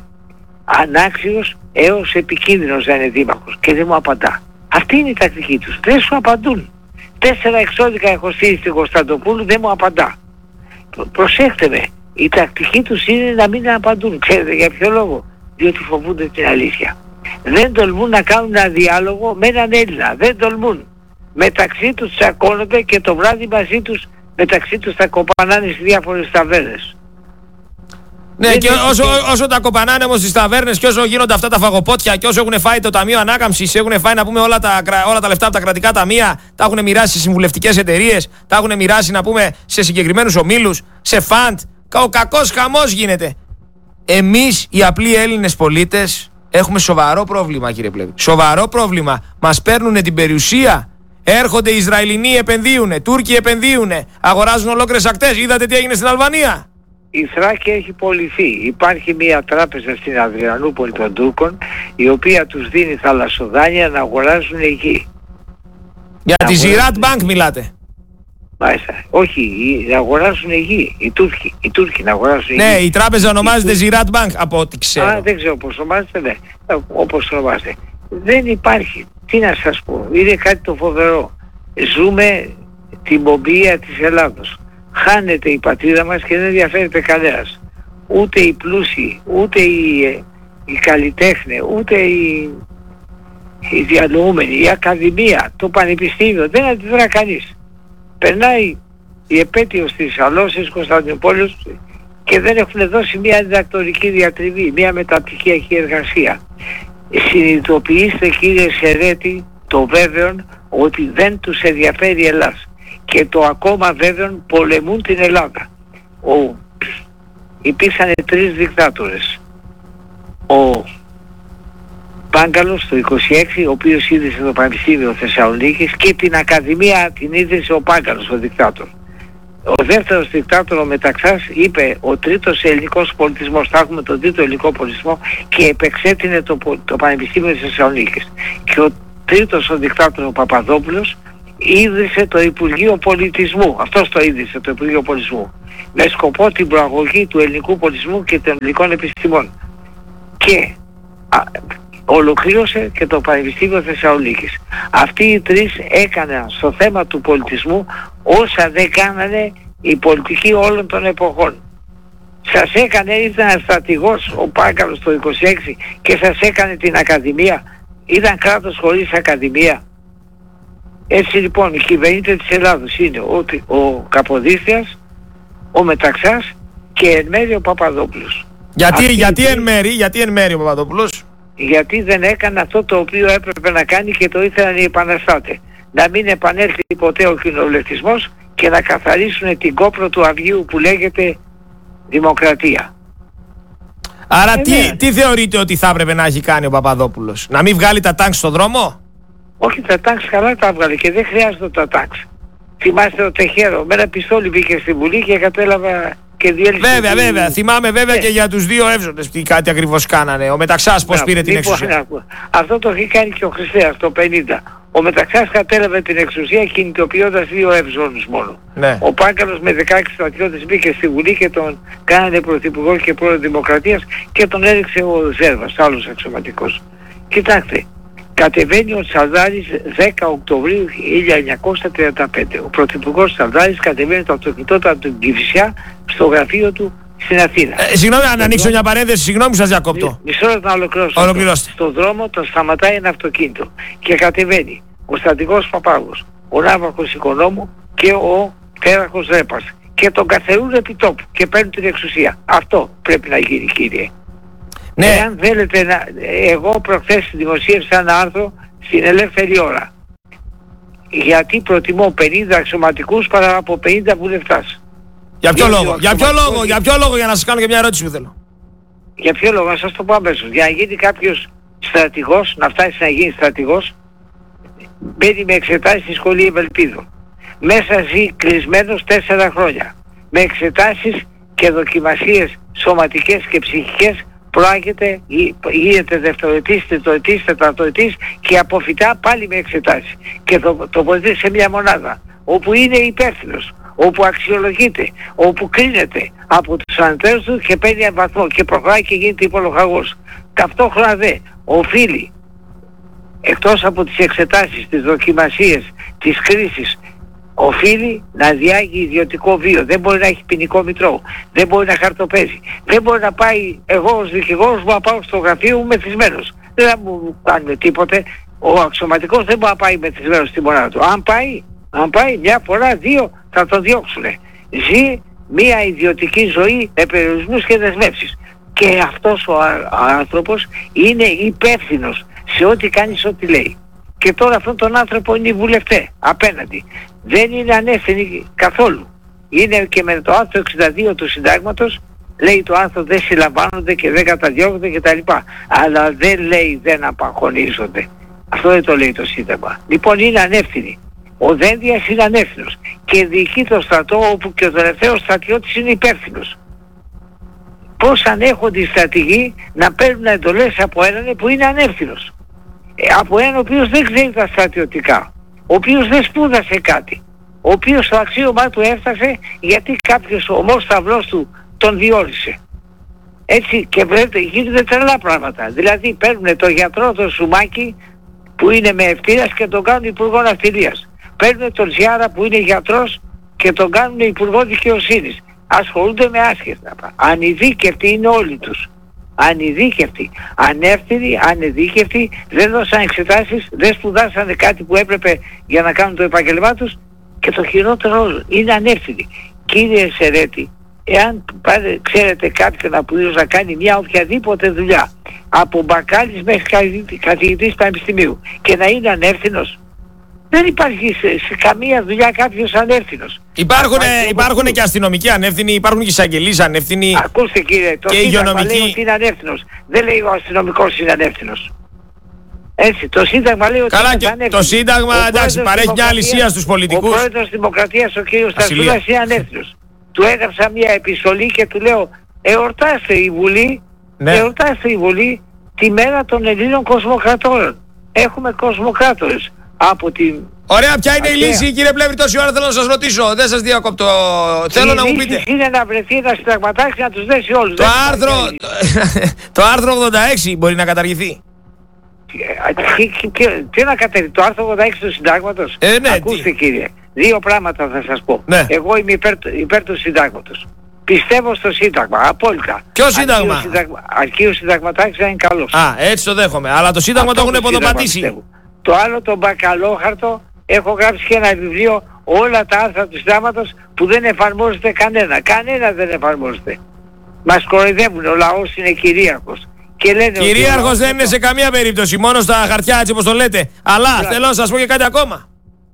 ανάξιος έως επικίνδυνος να είναι δήμαρχος και δεν μου απαντά. Αυτή είναι η τακτική τους. Δεν σου απαντούν. 4 εξώδικα έχω στείλει στην Κωνσταντοπούλου, δεν μου απαντά. Προσέχτε με. Η τακτική τους είναι να μην απαντούν. Ξέρετε για ποιο λόγο? Διότι φοβούνται την αλήθεια. Δεν τολμούν να κάνουν ένα διάλογο με έναν Έλληνα. Δεν τολμούν. Μεταξύ τους τσακώνονται και το βράδυ μεταξύ τους τα κοπανάνε στις διάφορες ταβέρνες. Ναι, και όσο τα κοπανάνε όμως στις ταβέρνες και όσο γίνονται αυτά τα φαγοπότια και όσο έχουν φάει το Ταμείο Ανάκαμψης, έχουν φάει να πούμε όλα τα λεφτά από τα κρατικά ταμεία, τα έχουν μοιράσει σε συμβουλευτικές εταιρείες, τα έχουν μοιράσει να πούμε σε συγκεκριμένους ομίλους, σε φαντ. Ο κακός χαμός γίνεται. Εμείς οι απλοί Έλληνες πολίτες έχουμε σοβαρό πρόβλημα, κύριε Πλεύρη. Σοβαρό πρόβλημα. Μας παίρνουν την περιουσία. Έρχονται οι Ισραηλινοί, επενδύουνε, Τούρκοι επενδύουνε, αγοράζουν ολόκληρες ακτές. Είδατε τι έγινε στην Αλβανία? Η Θράκη έχει πωληθεί. Υπάρχει μια τράπεζα στην Αδριανούπολη των Τούρκων, η οποία τους δίνει θαλασσοδάνεια να αγοράζουν γη. Για τη Ziraat Bank μιλάτε? Μάλιστα. Όχι, να αγοράσουν γη. Οι Τούρκοι να αγοράσουν γη. Ναι, η τράπεζα ονομάζεται Ziraat Bank από ό,τι ξέρω. Δεν ξέρω πώς ονομάζεται, ναι. Όπως ονομάζεται. Δεν υπάρχει. Τι να σας πω. Είναι κάτι το φοβερό. Ζούμε την πομπία της Ελλάδος. Χάνεται η πατρίδα μας και δεν ενδιαφέρεται κανένας. Ούτε οι πλούσιοι, ούτε οι καλλιτέχνες, ούτε οι διανοούμενοι, η Ακαδημία, το Πανεπιστήμιο. Δεν αντιδρά κανείς. Περνάει η επέτειος της Αλώσης Κωνσταντινούπολης και δεν έχουν δώσει μια διδακτορική διατριβή, μια μεταπτυχιακή εργασία. Συνειδητοποιήστε, κύριε Σερέτη, το βέβαιον ότι δεν τους ενδιαφέρει η Ελλάδα. Και το ακόμα βέβαιον πολεμούν την Ελλάδα. Υπήρξαν 3 δικτάτορες. Ο Πάγκαλος το 26, ο οποίος ίδρυσε το Πανεπιστήμιο Θεσσαλονίκης, και την Ακαδημία την ίδρυσε ο Πάγκαλος, ο δικτάτορ. ο δεύτερος δικτάτορος Μεταξάς είπε ο τρίτος ελληνικός πολιτισμός, θα έχουμε τον τρίτο ελληνικό πολιτισμό, και επεξέτεινε το Πανεπιστήμιο της Θεσσαλονίκης. Και ο τρίτος ο δικτάτορος ο Παπαδόπουλος ίδρυσε το Υπουργείο Πολιτισμού. Αυτός το ίδρυσε, το Υπουργείο Πολιτισμού, με σκοπό την προαγωγή του ελληνικού πολιτισμού και των ελληνικών επιστημών. Και ολοκλήρωσε και το Πανεπιστήμιο Θεσσαλονίκης. Αυτοί οι τρεις έκαναν στο θέμα του πολιτισμού όσα δεν κάνανε οι πολιτικοί όλων των εποχών. Σας έκανε, ήταν στρατηγός ο Πάγκαλος το 26 και σας έκανε την Ακαδημία. Ήταν κράτος χωρίς Ακαδημία. Έτσι λοιπόν οι κυβερνήτες της Ελλάδος είναι ο Καποδίστριας, ο Μεταξάς και εν μέρει ο Παπαδόπουλος. Γιατί εν μέρει ο Παπαδόπουλος? Γιατί δεν έκανε αυτό το οποίο έπρεπε να κάνει και το ήθελαν οι επαναστάτες. Να μην επανέλθει ποτέ ο κοινοβουλευτισμός και να καθαρίσουν την κόπρο του αυγίου που λέγεται δημοκρατία. Άρα τι θεωρείτε ότι θα έπρεπε να έχει κάνει ο Παπαδόπουλος? Να μην βγάλει τα τάγκς στον δρόμο? Όχι, τα τάγκς καλά τα έβγαλε και δεν χρειάζεται τα τάγκς. Θυμάστε ο Τεχέρο, με ένα πιστόλι μπήκε στη Βουλή και κατέλαβα και διέλυσε. Βέβαια. Θυμάμαι βέβαια και για τους δύο εύζοντες τι κάτι ακριβώς κάνανε. Ο Μεταξάς πώς πήρε την εξουσία. Αυτό το έχει κάνει και ο Χριστέας το 50. Ο Μεταξάς κατέλαβε την εξουσία κινητοποιώντας δύο εύζωνους μόνο. Ναι. Ο Πάγκαλος με 16 στρατιώτες μπήκε στη Βουλή και τον κάνανε πρωθυπουργό και πρόεδρο Δημοκρατίας και τον έριξε ο Ζέρβας, άλλος αξιωματικός. Κοιτάξτε, κατεβαίνει ο Τσαλδάρης 10 Οκτωβρίου 1935. Ο πρωθυπουργός Τσαλδάρης κατεβαίνει το αυτοκινητό από την Κηφισιά στο γραφείο του στην Αθήνα. Συγγνώμη, αν ανοίξω μια παρένθεση, συγγνώμη σας διακόπτω. Μισό λεπτό να ολοκληρώσω. Ολοκληρώστε. Στον δρόμο τον σταματάει ένα αυτοκίνητο και κατεβαίνει ο στρατηγός Παπάγος, ο Ναύαρχος Οικονόμου και ο Τέραχος Ρέπας και τον καθερούν επί τόπου και παίρνουν την εξουσία. Αυτό πρέπει να γίνει, κύριε. Ναι. Εάν θέλετε να... Εγώ προχθές δημοσίευσα ένα άρθρο στην Ελεύθερη Ώρα. Γιατί προτιμώ 50 αξιωματικούς παρά από 50 βουλευτάς. Για ποιο λόγο, για να σας κάνω και μια ερώτηση που θέλω. Για ποιο λόγο, να σας το πω αμέσως. Για να γίνει κάποιος στρατηγός, να φτάσει να γίνει στρατηγός, μπαίνει με εξετάσεις στη σχολή Ευελπίδων. Μέσα ζει κλεισμένος 4 χρόνια. Με εξετάσεις και δοκιμασίες σωματικές και ψυχικές προάγεται, γίνεται δευτεροετής, τριτοετής, τεταρτοετής και αποφυτά πάλι με εξετάσεις. Και το βοηθήσει σε μια μονάδα, όπου είναι υπεύθυνος, όπου αξιολογείται, όπου κρίνεται από τους ανεταίρους του και παίρνει ένα βαθμό και προχωράει και γίνεται υπολοχαγός. Ταυτόχρονα δε οφείλει, εκτός από τις εξετάσεις, τις δοκιμασίες, τις κρίσεις, οφείλει να διάγει ιδιωτικό βίο. Δεν μπορεί να έχει ποινικό μητρό, δεν μπορεί να χαρτοπέζει, δεν μπορεί να πάει, εγώ ως δικηγόρος μου να πάω στο γραφείο μου μεθυσμένος. Δεν θα μου κάνουμε τίποτε. Ο αξιωματικός δεν μπορεί να πάει μεθυσμένος στη μονάδα του. Αν πάει μια φορά, δύο, θα τον διώξουνε. Ζει μια ιδιωτική ζωή με περιορισμούς και δεσμεύσεις. Και αυτός ο άνθρωπος είναι υπεύθυνος σε ό,τι κάνει, σε ό,τι λέει. Και τώρα αυτόν τον άνθρωπο είναι οι βουλευτές απέναντι. Δεν είναι ανεύθυνοι καθόλου. Είναι και με το άρθρο 62 του συντάγματος, λέει το άρθρο δεν συλλαμβάνονται και δεν καταδιώκονται κτλ. Αλλά δεν λέει δεν απαγχωνίζονται. Αυτό δεν το λέει το Σύνταγμα. Λοιπόν είναι ανεύθυνοι. Ο Δένδιας είναι ανεύθυνος και διοικεί το στρατό όπου και ο τελευταίος στρατιώτης είναι υπεύθυνος. Πώς ανέχονται οι στρατηγοί να παίρνουν εντολές από έναν που είναι ανεύθυνος? Από έναν ο οποίος δεν ξέρει τα στρατιωτικά, ο οποίος δεν σπούδασε κάτι, ο οποίος το αξίωμά του έφτασε γιατί κάποιος ομός σταυλός του τον διόρισε. Έτσι και βλέπετε γίνονται τρελά πράγματα. Δηλαδή παίρνουν τον γιατρό τον Σουμάκη που είναι με ευτήρας και τον κάνουν υπουργό ναυτιλίας. Παίρνουν τον Ζιάρα που είναι γιατρός και τον κάνουν υπουργό δικαιοσύνης. Ασχολούνται με άσχετα. Ανειδίκευτοι είναι όλοι τους. Ανειδίκευτοι, ανεύθυνοι, ανεδίκευτοι, δεν δώσαν εξετάσεις, δεν σπουδάσανε κάτι που έπρεπε για να κάνουν το επάγγελμά τους και το χειρότερο όλο, είναι ανεύθυνοι. Κύριε Σερέτη, εάν ξέρετε κάποιον από τους να κάνει μια οποιαδήποτε δουλειά, από μπακάλις μέχρι καθηγητής πανεπιστημίου και να είναι ανεύθυνος, δεν υπάρχει σε καμία δουλειά κάποιος ανεύθυνος. Υπάρχουν και αστυνομικοί ανεύθυνοι, υπάρχουν και εισαγγελείς ανεύθυνοι. Ακούστε κύριε, το Σύνταγμα λέει ότι είναι ανεύθυνος. Δεν λέει ο αστυνομικός είναι ανεύθυνος. Έτσι, το Σύνταγμα λέει ότι καλά, είναι και ανεύθυνος. το Σύνταγμα, Ο εντάξει, πρόεδρος παρέχει μια Δημοκρατίας- αλυσία στους πολιτικούς. Ο πρόεδρος της Δημοκρατίας, ο κ. Στασούλας, είναι ανεύθυνος. Του έγραψα μια επιστολή και του λέω εορτάστε η Βουλή, Ναι. εορτάστε η Βουλή τη μέρα των Ελλήνων κοσμοκρατόρων. Έχουμε κοσμοκράτορες από την... Ωραία, ποια είναι η Αρχαία. λύση, κύριε Πλεύρη, τόση ώρα θέλω να σας ρωτήσω. Δεν σας διακόπτω. Θέλω να μου πείτε. Η λύση είναι να βρεθεί ένα συνταγματάρχη να τους δέσει όλους. Το Δεν άρθρο, υπάρχει το άρθρο 86 μπορεί να καταργηθεί. τι να κατέβει, το άρθρο 86 του συντάγματος. Ναι, Ακούστε τι. κύριε, δύο πράγματα θα σας πω. Ναι. Εγώ είμαι υπέρ του συντάγματος. Πιστεύω στο σύνταγμα, απόλυτα. Ποιο σύνταγμα? Αρκεί ο συνταγματάρχης να είναι καλός. Α, έτσι το δέχομαι. Αλλά το Σύνταγμα το Αυτό έχουν το σύνταγμα ποδοπατήσει. πιστεύω. Το άλλο, το μπακαλόχαρτο, έχω γράψει και ένα βιβλίο, όλα τα άρθρα του συντάγματος που δεν εφαρμόζεται κανένα. Κανένα δεν εφαρμόζεται. Μας κοροϊδεύουν, ο λαός είναι κυρίαρχος. Και λένε ότι Κυρίαρχος δεν είναι σε καμία περίπτωση, μόνο στα χαρτιά έτσι όπως το λέτε. Αλλά θέλω να σας πω και κάτι ακόμα.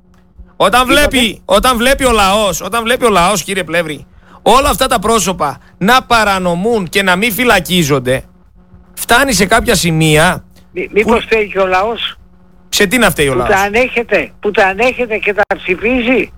Όταν βλέπει ο λαός, κύριε Πλεύρη, όλα αυτά τα πρόσωπα να παρανομούν και να μην φυλακίζονται, φτάνει σε κάποια σημεία. Μήπως θέλει και ο λαός Σε τι να φταίει ο που λαός? τα ανέχεται και τα ψηφίζει.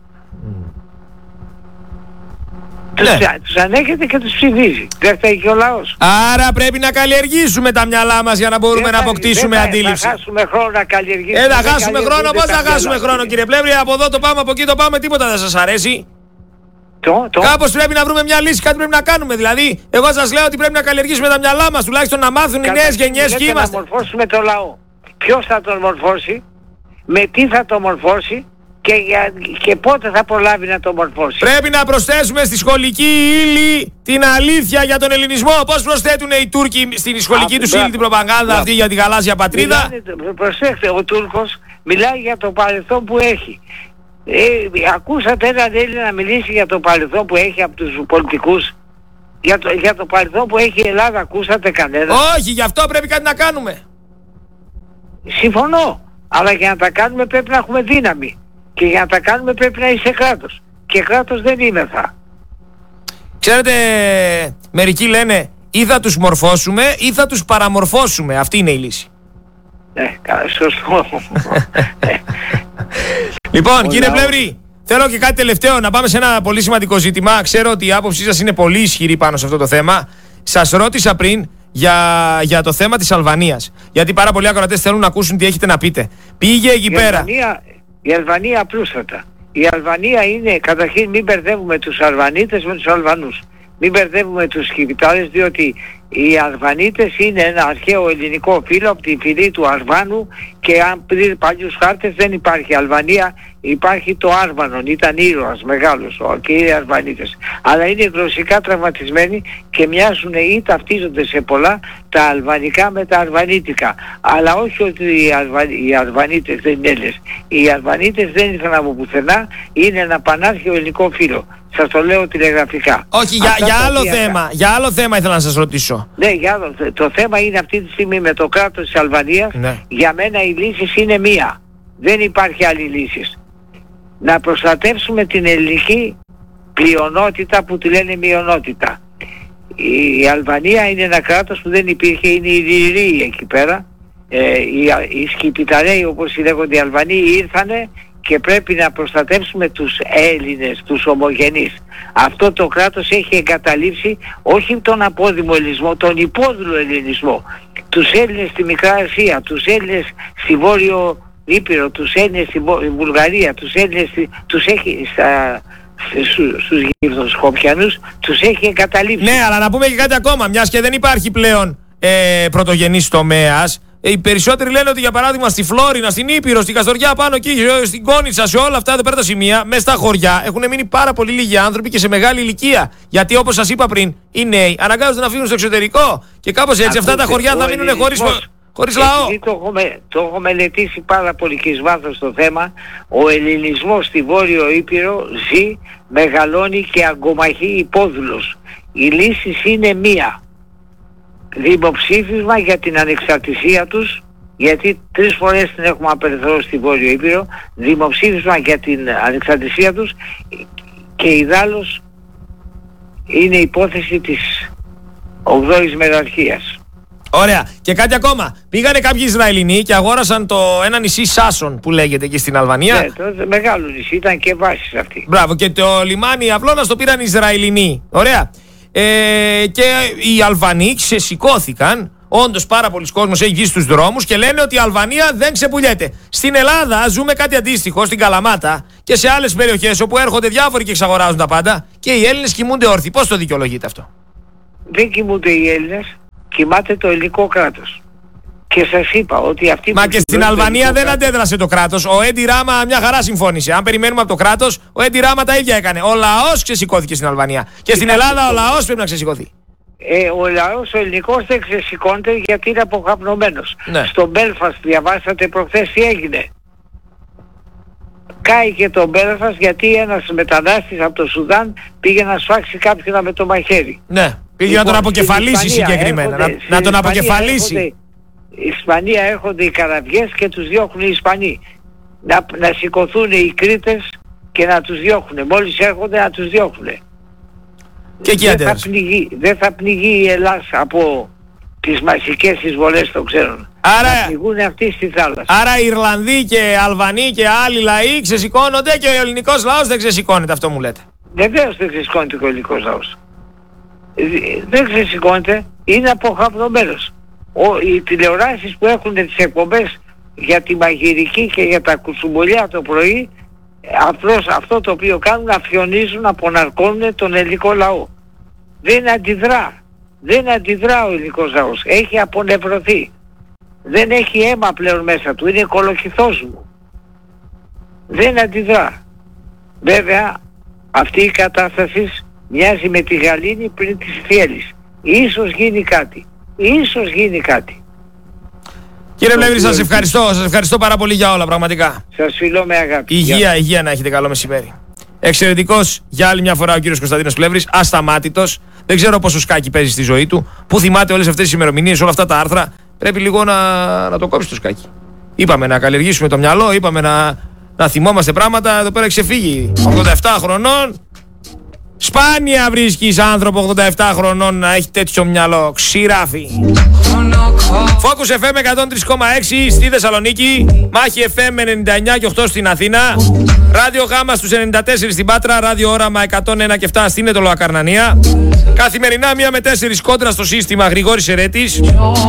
Ναι. Τους ανέχεται και τους ψηφίζει. Δεν φταίει και ο λαός. Άρα πρέπει να καλλιεργήσουμε τα μυαλά μας για να μπορούμε να αποκτήσουμε αντίληψη. Θα χάσουμε χρόνο να καλλιεργήσουμε. Θα χάσουμε χρόνο, πώς θα χάσουμε χρόνο, κύριε Πλεύρη? Από εδώ το πάμε, από εκεί το πάμε, τίποτα δεν σας αρέσει. Κάπως πρέπει να βρούμε μια λύση, κάτι πρέπει να κάνουμε. Δηλαδή, εγώ σας λέω ότι πρέπει να καλλιεργήσουμε τα μυαλά μας, τουλάχιστον να μάθουν οι νέες γενιές ποιοι είμαστε. Να μορφώσουμε το λαό. Ποιος θα τον μορφώσει, με τι θα τον μορφώσει και πότε θα προλάβει να τον μορφώσει. Πρέπει να προσθέσουμε στη σχολική ύλη την αλήθεια για τον ελληνισμό. Πώς προσθέτουν οι Τούρκοι στην σχολική τους ύλη την προπαγάνδα αυτή για τη γαλάζια πατρίδα? Προσέξτε, ο Τούρκος μιλάει για το παρελθόν που έχει. Ακούσατε έναν Έλληνα να μιλήσει για το παρελθόν που έχει από τους πολιτικούς? Για το παρελθόν που έχει η Ελλάδα ακούσατε κανένα? Όχι, γι' αυτό πρέπει κάτι να κάνουμε. Συμφωνώ. Αλλά για να τα κάνουμε πρέπει να έχουμε δύναμη. Και για να τα κάνουμε πρέπει να είσαι κράτος. Και κράτος δεν είμαι θα. Ξέρετε, μερικοί λένε ή θα τους μορφώσουμε ή θα τους παραμορφώσουμε. Αυτή είναι η λύση. Σωστό. Λοιπόν, κύριε Πλεύρη, θέλω και κάτι τελευταίο, να πάμε σε ένα πολύ σημαντικό ζήτημα. Ξέρω ότι η άποψή σας είναι πολύ ισχυρή πάνω σε αυτό το θέμα. Σας ρώτησα πριν για το θέμα της Αλβανίας. Γιατί πάρα πολλοί ακροατές θέλουν να ακούσουν τι έχετε να πείτε. Πήγε εκεί πέρα. Η Αλβανία απλούστατα. Η Αλβανία είναι, καταρχήν μην μπερδεύουμε τους Αλβανίτες με τους Αλβανούς. Μην μπερδεύουμε τους Σκυπιτάρες, διότι οι Αλβανίτες είναι ένα αρχαίο ελληνικό φύλλο από τη φυλή του Αρβάνου και αν πριν παλιούς χάρτες δεν υπάρχει Αλβανία, υπάρχει το Άρβανον, ήταν ήρωας μεγάλος και είναι Αλβανίτες. Αλλά είναι γλωσσικά τραυματισμένοι και μοιάζουν ή ταυτίζονται σε πολλά τα αλβανικά με τα αρβανίτικα. Αλλά όχι ότι οι Αλβανίτες δεν είναι Έλληνες. Οι Αλβανίτες δεν ήρθαν από πουθενά, είναι ένα πανάρχαιο ελληνικό φύλλο. Σας το λέω τηλεγραφικά. Όχι, για άλλο θέμα ήθελα να σας ρωτήσω. Ναι, το θέμα είναι αυτή τη στιγμή με το κράτος της Αλβανίας. Ναι. Για μένα η λύση είναι μία. Δεν υπάρχει άλλη λύση. Να προστατεύσουμε την ελληνική πλειονότητα που τη λένε μειονότητα. Η Αλβανία είναι ένα κράτος που δεν υπήρχε, είναι η Λυροί εκεί πέρα. Οι Σκυπιταρέοι όπως λέγονται οι Αλβανοί ήρθανε και πρέπει να προστατεύσουμε τους Έλληνες, τους ομογενείς. Αυτό το κράτος έχει εγκαταλείψει όχι τον απόδημο ελληνισμό, τον υπόδουλο ελληνισμό. Τους Έλληνες στη Μικρά Ασία, τους Έλληνες στη Βόρειο Ήπειρο, τους Έλληνες στη Βουλγαρία, τους Έλληνες τους έχει στους Γυφτοσκοπιανούς, τους έχει εγκαταλείψει. Ναι, αλλά να πούμε και κάτι ακόμα, μιας και δεν υπάρχει πλέον πρωτογενής τομέας. Οι περισσότεροι λένε ότι για παράδειγμα στη Φλόρινα, στην Ήπειρο, στην Καστοριά πάνω εκεί, στην Κόνιτσα, σε όλα αυτά εδώ πέρα τα σημεία, μέσα στα χωριά έχουν μείνει πάρα πολύ λίγοι άνθρωποι και σε μεγάλη ηλικία. Γιατί όπως σας είπα πριν, οι νέοι αναγκάζονται να φύγουν στο εξωτερικό και κάπως έτσι αυτά τα χωριά θα μείνουν χωρίς λαό. Το έχω μελετήσει πάρα πολύ και εις βάθος το θέμα. Ο ελληνισμός στη Βόρειο Ήπειρο ζει, μεγαλώνει και αγκομαχεί υπόδουλος. Η λύση είναι μία. Δημοψήφισμα για την ανεξαρτησία τους, γιατί 3 φορές την έχουμε απελευθερώσει στη Βόρειο Ήπειρο. Δημοψήφισμα για την ανεξαρτησία τους και ιδάλλως είναι υπόθεση της 8ης μεραρχίας. Ωραία. Και κάτι ακόμα. Πήγανε κάποιοι Ισραηλινοί και αγόρασαν ένα νησί Σάσον που λέγεται εκεί στην Αλβανία. Ναι, το μεγάλο νησί, ήταν και βάσεις αυτή. Μπράβο. Και το λιμάνι Αυλώνας το πήραν οι Ισραηλινοί. Ωραία. Και οι Αλβανοί ξεσηκώθηκαν. Όντως πάρα πολλοί κόσμος έχει βγει στους δρόμους και λένε ότι η Αλβανία δεν ξεπουλιέται. Στην Ελλάδα ζούμε κάτι αντίστοιχο, στην Καλαμάτα και σε άλλες περιοχές όπου έρχονται διάφοροι και εξαγοράζουν τα πάντα και οι Έλληνες κοιμούνται όρθιοι. Πώς το δικαιολογείτε αυτό? Δεν κοιμούνται οι Έλληνες, κοιμάται το ελληνικό κράτος. Και σας είπα ότι αυτή. Μα και στην Αλβανία δεν αντέδρασε το κράτος. Ο Έντι Ράμα μια χαρά συμφώνησε. Αν περιμένουμε από το κράτος, ο Έντι Ράμα τα ίδια έκανε. Ο λαός ξεσηκώθηκε στην Αλβανία. Και στην Ελλάδα ο λαός πρέπει να ξεσηκωθεί. Ο λαός, ο ελληνικός δεν ξεσηκώνεται γιατί είναι αποκαπνωμένος. Ναι. Στο Μπέλφαστ διαβάσατε προχθές τι έγινε? Κάηκε το Μπέλφαστ γιατί ένας μετανάστης από το Σουδάν πήγε να σφάξει κάποιον με το μαχαίρι. Ναι, πήγε να τον αποκεφαλίσει συγκεκριμένα. Να τον αποκεφαλίσει. Η Ισπανία έρχονται οι καραβιές και τους διώχνουν οι Ισπανοί. Να σηκωθούν οι Κρήτες και να τους διώχνουν. Μόλις έρχονται να τους διώχνουν. Και εκεί δεν θα πληγεί η Ελλάδα από τις μαζικές εισβολές των ξένων. Άρα, θα πληγούν αυτοί στη θάλασσα. Άρα οι Ιρλανδοί και Αλβανοί και άλλοι λαοί ξεσηκώνονται και ο ελληνικός λαός δεν ξεσηκώνεται, αυτό μου λέτε? Βεβαίως δεν ξεσηκώνεται ο ελληνικός λαός. Δεν ξεσηκώνεται, είναι αποχαπνωμένος. Οι τηλεοράσεις που έχουν τις εκπομπές για τη μαγειρική και για τα κουτσουμπολιά το πρωί, απλώς αυτό το οποίο κάνουν, αφιονίζουν, αποναρκώνουν τον ελληνικό λαό. Δεν αντιδρά ο ελληνικός λαός. Έχει απονευρωθεί. Δεν έχει αίμα πλέον μέσα του. Είναι κολοκυθός μου. Δεν αντιδρά. Βέβαια αυτή η κατάσταση μοιάζει με τη γαλήνη πριν της Θιέλης. Ίσως γίνει κάτι. Κύριε Πλεύρη, σας ευχαριστώ πάρα πολύ για όλα, πραγματικά. Σας φιλώ με αγάπη. Υγεία να έχετε, καλό μεσημέρι. Εξαιρετικός για άλλη μια φορά ο κύριος Κωνσταντίνος Πλεύρης, ασταμάτητος. Δεν ξέρω πόσο σκάκι παίζει στη ζωή του, που θυμάται όλες αυτές τις ημερομηνίες, όλα αυτά τα άρθρα. Πρέπει λίγο να το κόψει το σκάκι. Είπαμε να καλλιεργήσουμε το μυαλό, είπαμε να θυμόμαστε πράγματα. Εδώ πέρα ξεφύγει. 87 χρονών. Σπάνια βρίσκεις άνθρωπο 87 χρονών να έχει τέτοιο μυαλό. Ξηράφι. Focus FM 103,6 στη Θεσσαλονίκη, Μάχη FM 99 και 8 στην Αθήνα, Ράδιο Γάμα στους 94 στην Πάτρα, Ράδιο Όραμα 101 και 7 στην Ετωλοακαρνανία. Καθημερινά 1 με 4 κόντρα στο σύστημα, Γρηγόρης Ερέτης.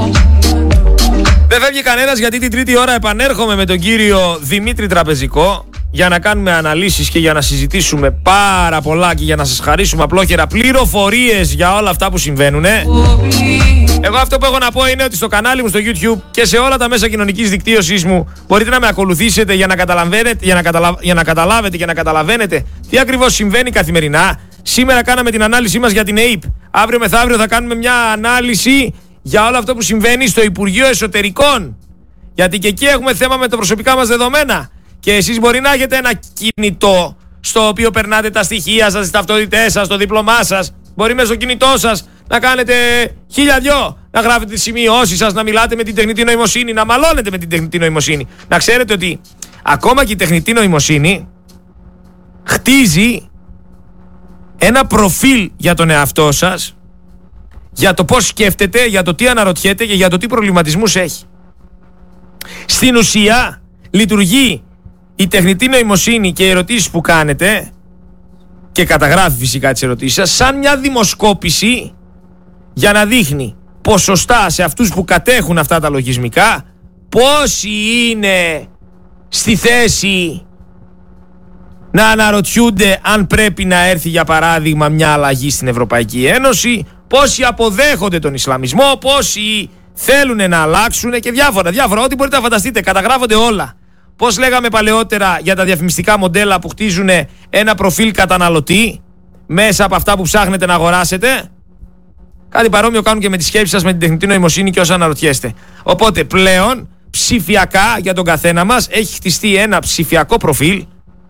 Δεν φεύγει κανένας γιατί την τρίτη ώρα επανέρχομαι με τον κύριο Δημήτρη Τραπεζικό για να κάνουμε αναλύσεις και για να συζητήσουμε πάρα πολλά και για να σας χαρίσουμε απλόχερα πληροφορίες για όλα αυτά που συμβαίνουν. Εγώ αυτό που έχω να πω είναι ότι στο κανάλι μου στο YouTube και σε όλα τα μέσα κοινωνικής δικτύωσης μου μπορείτε να με ακολουθήσετε για να καταλάβετε και να καταλαβαίνετε τι ακριβώς συμβαίνει καθημερινά. Σήμερα κάναμε την ανάλυση μας για την ΕΥΠ. Αύριο μεθαύριο θα κάνουμε μια ανάλυση για όλο αυτό που συμβαίνει στο Υπουργείο Εσωτερικών. Γιατί και εκεί έχουμε θέμα με τα προσωπικά μας δεδομένα. Και εσείς μπορεί να έχετε ένα κινητό στο οποίο περνάτε τα στοιχεία σας, τις ταυτότητές σας, το δίπλωμά σας. Μπορεί μέσα στο κινητό σας να κάνετε 1002, να γράφετε τις σημειώσεις σας, να μιλάτε με την τεχνητή νοημοσύνη, να μαλώνετε με την τεχνητή νοημοσύνη. Να ξέρετε ότι ακόμα και η τεχνητή νοημοσύνη χτίζει ένα προφίλ για τον εαυτό σας, για το πώς σκέφτεται, για το τι αναρωτιέται και για το τι προβληματισμούς έχει. Στην ουσία λειτουργεί η τεχνητή νοημοσύνη και οι ερωτήσεις που κάνετε και καταγράφει φυσικά τις ερωτήσεις σας σαν μια δημοσκόπηση για να δείχνει ποσοστά σε αυτούς που κατέχουν αυτά τα λογισμικά πόσοι είναι στη θέση να αναρωτιούνται αν πρέπει να έρθει για παράδειγμα μια αλλαγή στην Ευρωπαϊκή Ένωση, πόσοι αποδέχονται τον Ισλαμισμό, πόσοι θέλουν να αλλάξουν και διάφορα, ό,τι μπορείτε να φανταστείτε, καταγράφονται όλα. Πώς λέγαμε παλαιότερα για τα διαφημιστικά μοντέλα που χτίζουν ένα προφίλ καταναλωτή μέσα από αυτά που ψάχνετε να αγοράσετε. Κάτι παρόμοιο κάνουν και με τη σκέψη σας με την τεχνητή νοημοσύνη και όσα αναρωτιέστε. Οπότε πλέον ψηφιακά για τον καθένα μας έχει χτιστεί ένα ψηφιακό προφίλ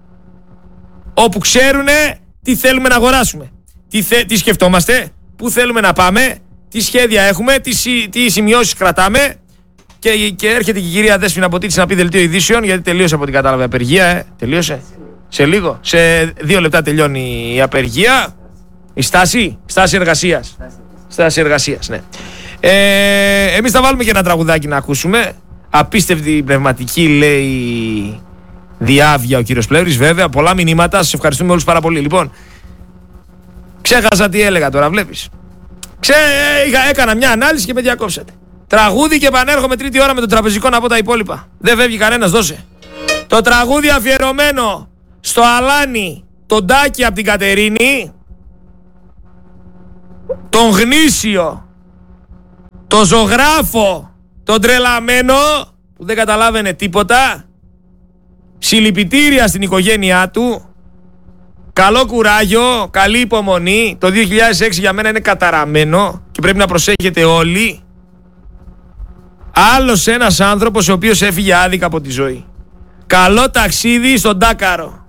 όπου ξέρουν τι θέλουμε να αγοράσουμε, τι σκεφτόμαστε, πού θέλουμε να πάμε, τι σχέδια έχουμε, τι σημειώσεις κρατάμε. Και έρχεται και η κυρία Δέσποινα Ποτίτση να πει δελτίο ειδήσεων, γιατί τελείωσε από την κατάλαβε απεργία. Τελείωσε. Σε λίγο. Σε 2 λεπτά τελειώνει η απεργία. Η στάση εργασίας. Στάση εργασίας, ναι. Εμείς θα βάλουμε και ένα τραγουδάκι να ακούσουμε. Απίστευτη πνευματική, λέει, διάβγεια ο κύριος Πλεύρης. Βέβαια, πολλά μηνύματα. Σας ευχαριστούμε όλους πάρα πολύ. Λοιπόν, ξέχασα τι έλεγα τώρα, βλέπεις. Έκανα μια ανάλυση και με διακόψατε. Τραγούδι και επανέρχομαι τρίτη ώρα με το τραπεζικό να πω τα υπόλοιπα. Δεν φεύγει κανένας, δώσε. Το τραγούδι αφιερωμένο στο Αλάνι, τον Τάκη από την Κατερίνη, τον Γνήσιο, τον Ζωγράφο, τον Τρελαμένο που δεν καταλάβαινε τίποτα. Συλληπιτήρια στην οικογένειά του. Καλό κουράγιο, καλή υπομονή. Το 2006 για μένα είναι καταραμένο και πρέπει να προσέχετε όλοι. Άλλος ένας άνθρωπος ο οποίος έφυγε άδικα από τη ζωή. Καλό ταξίδι στον Τάκαρο.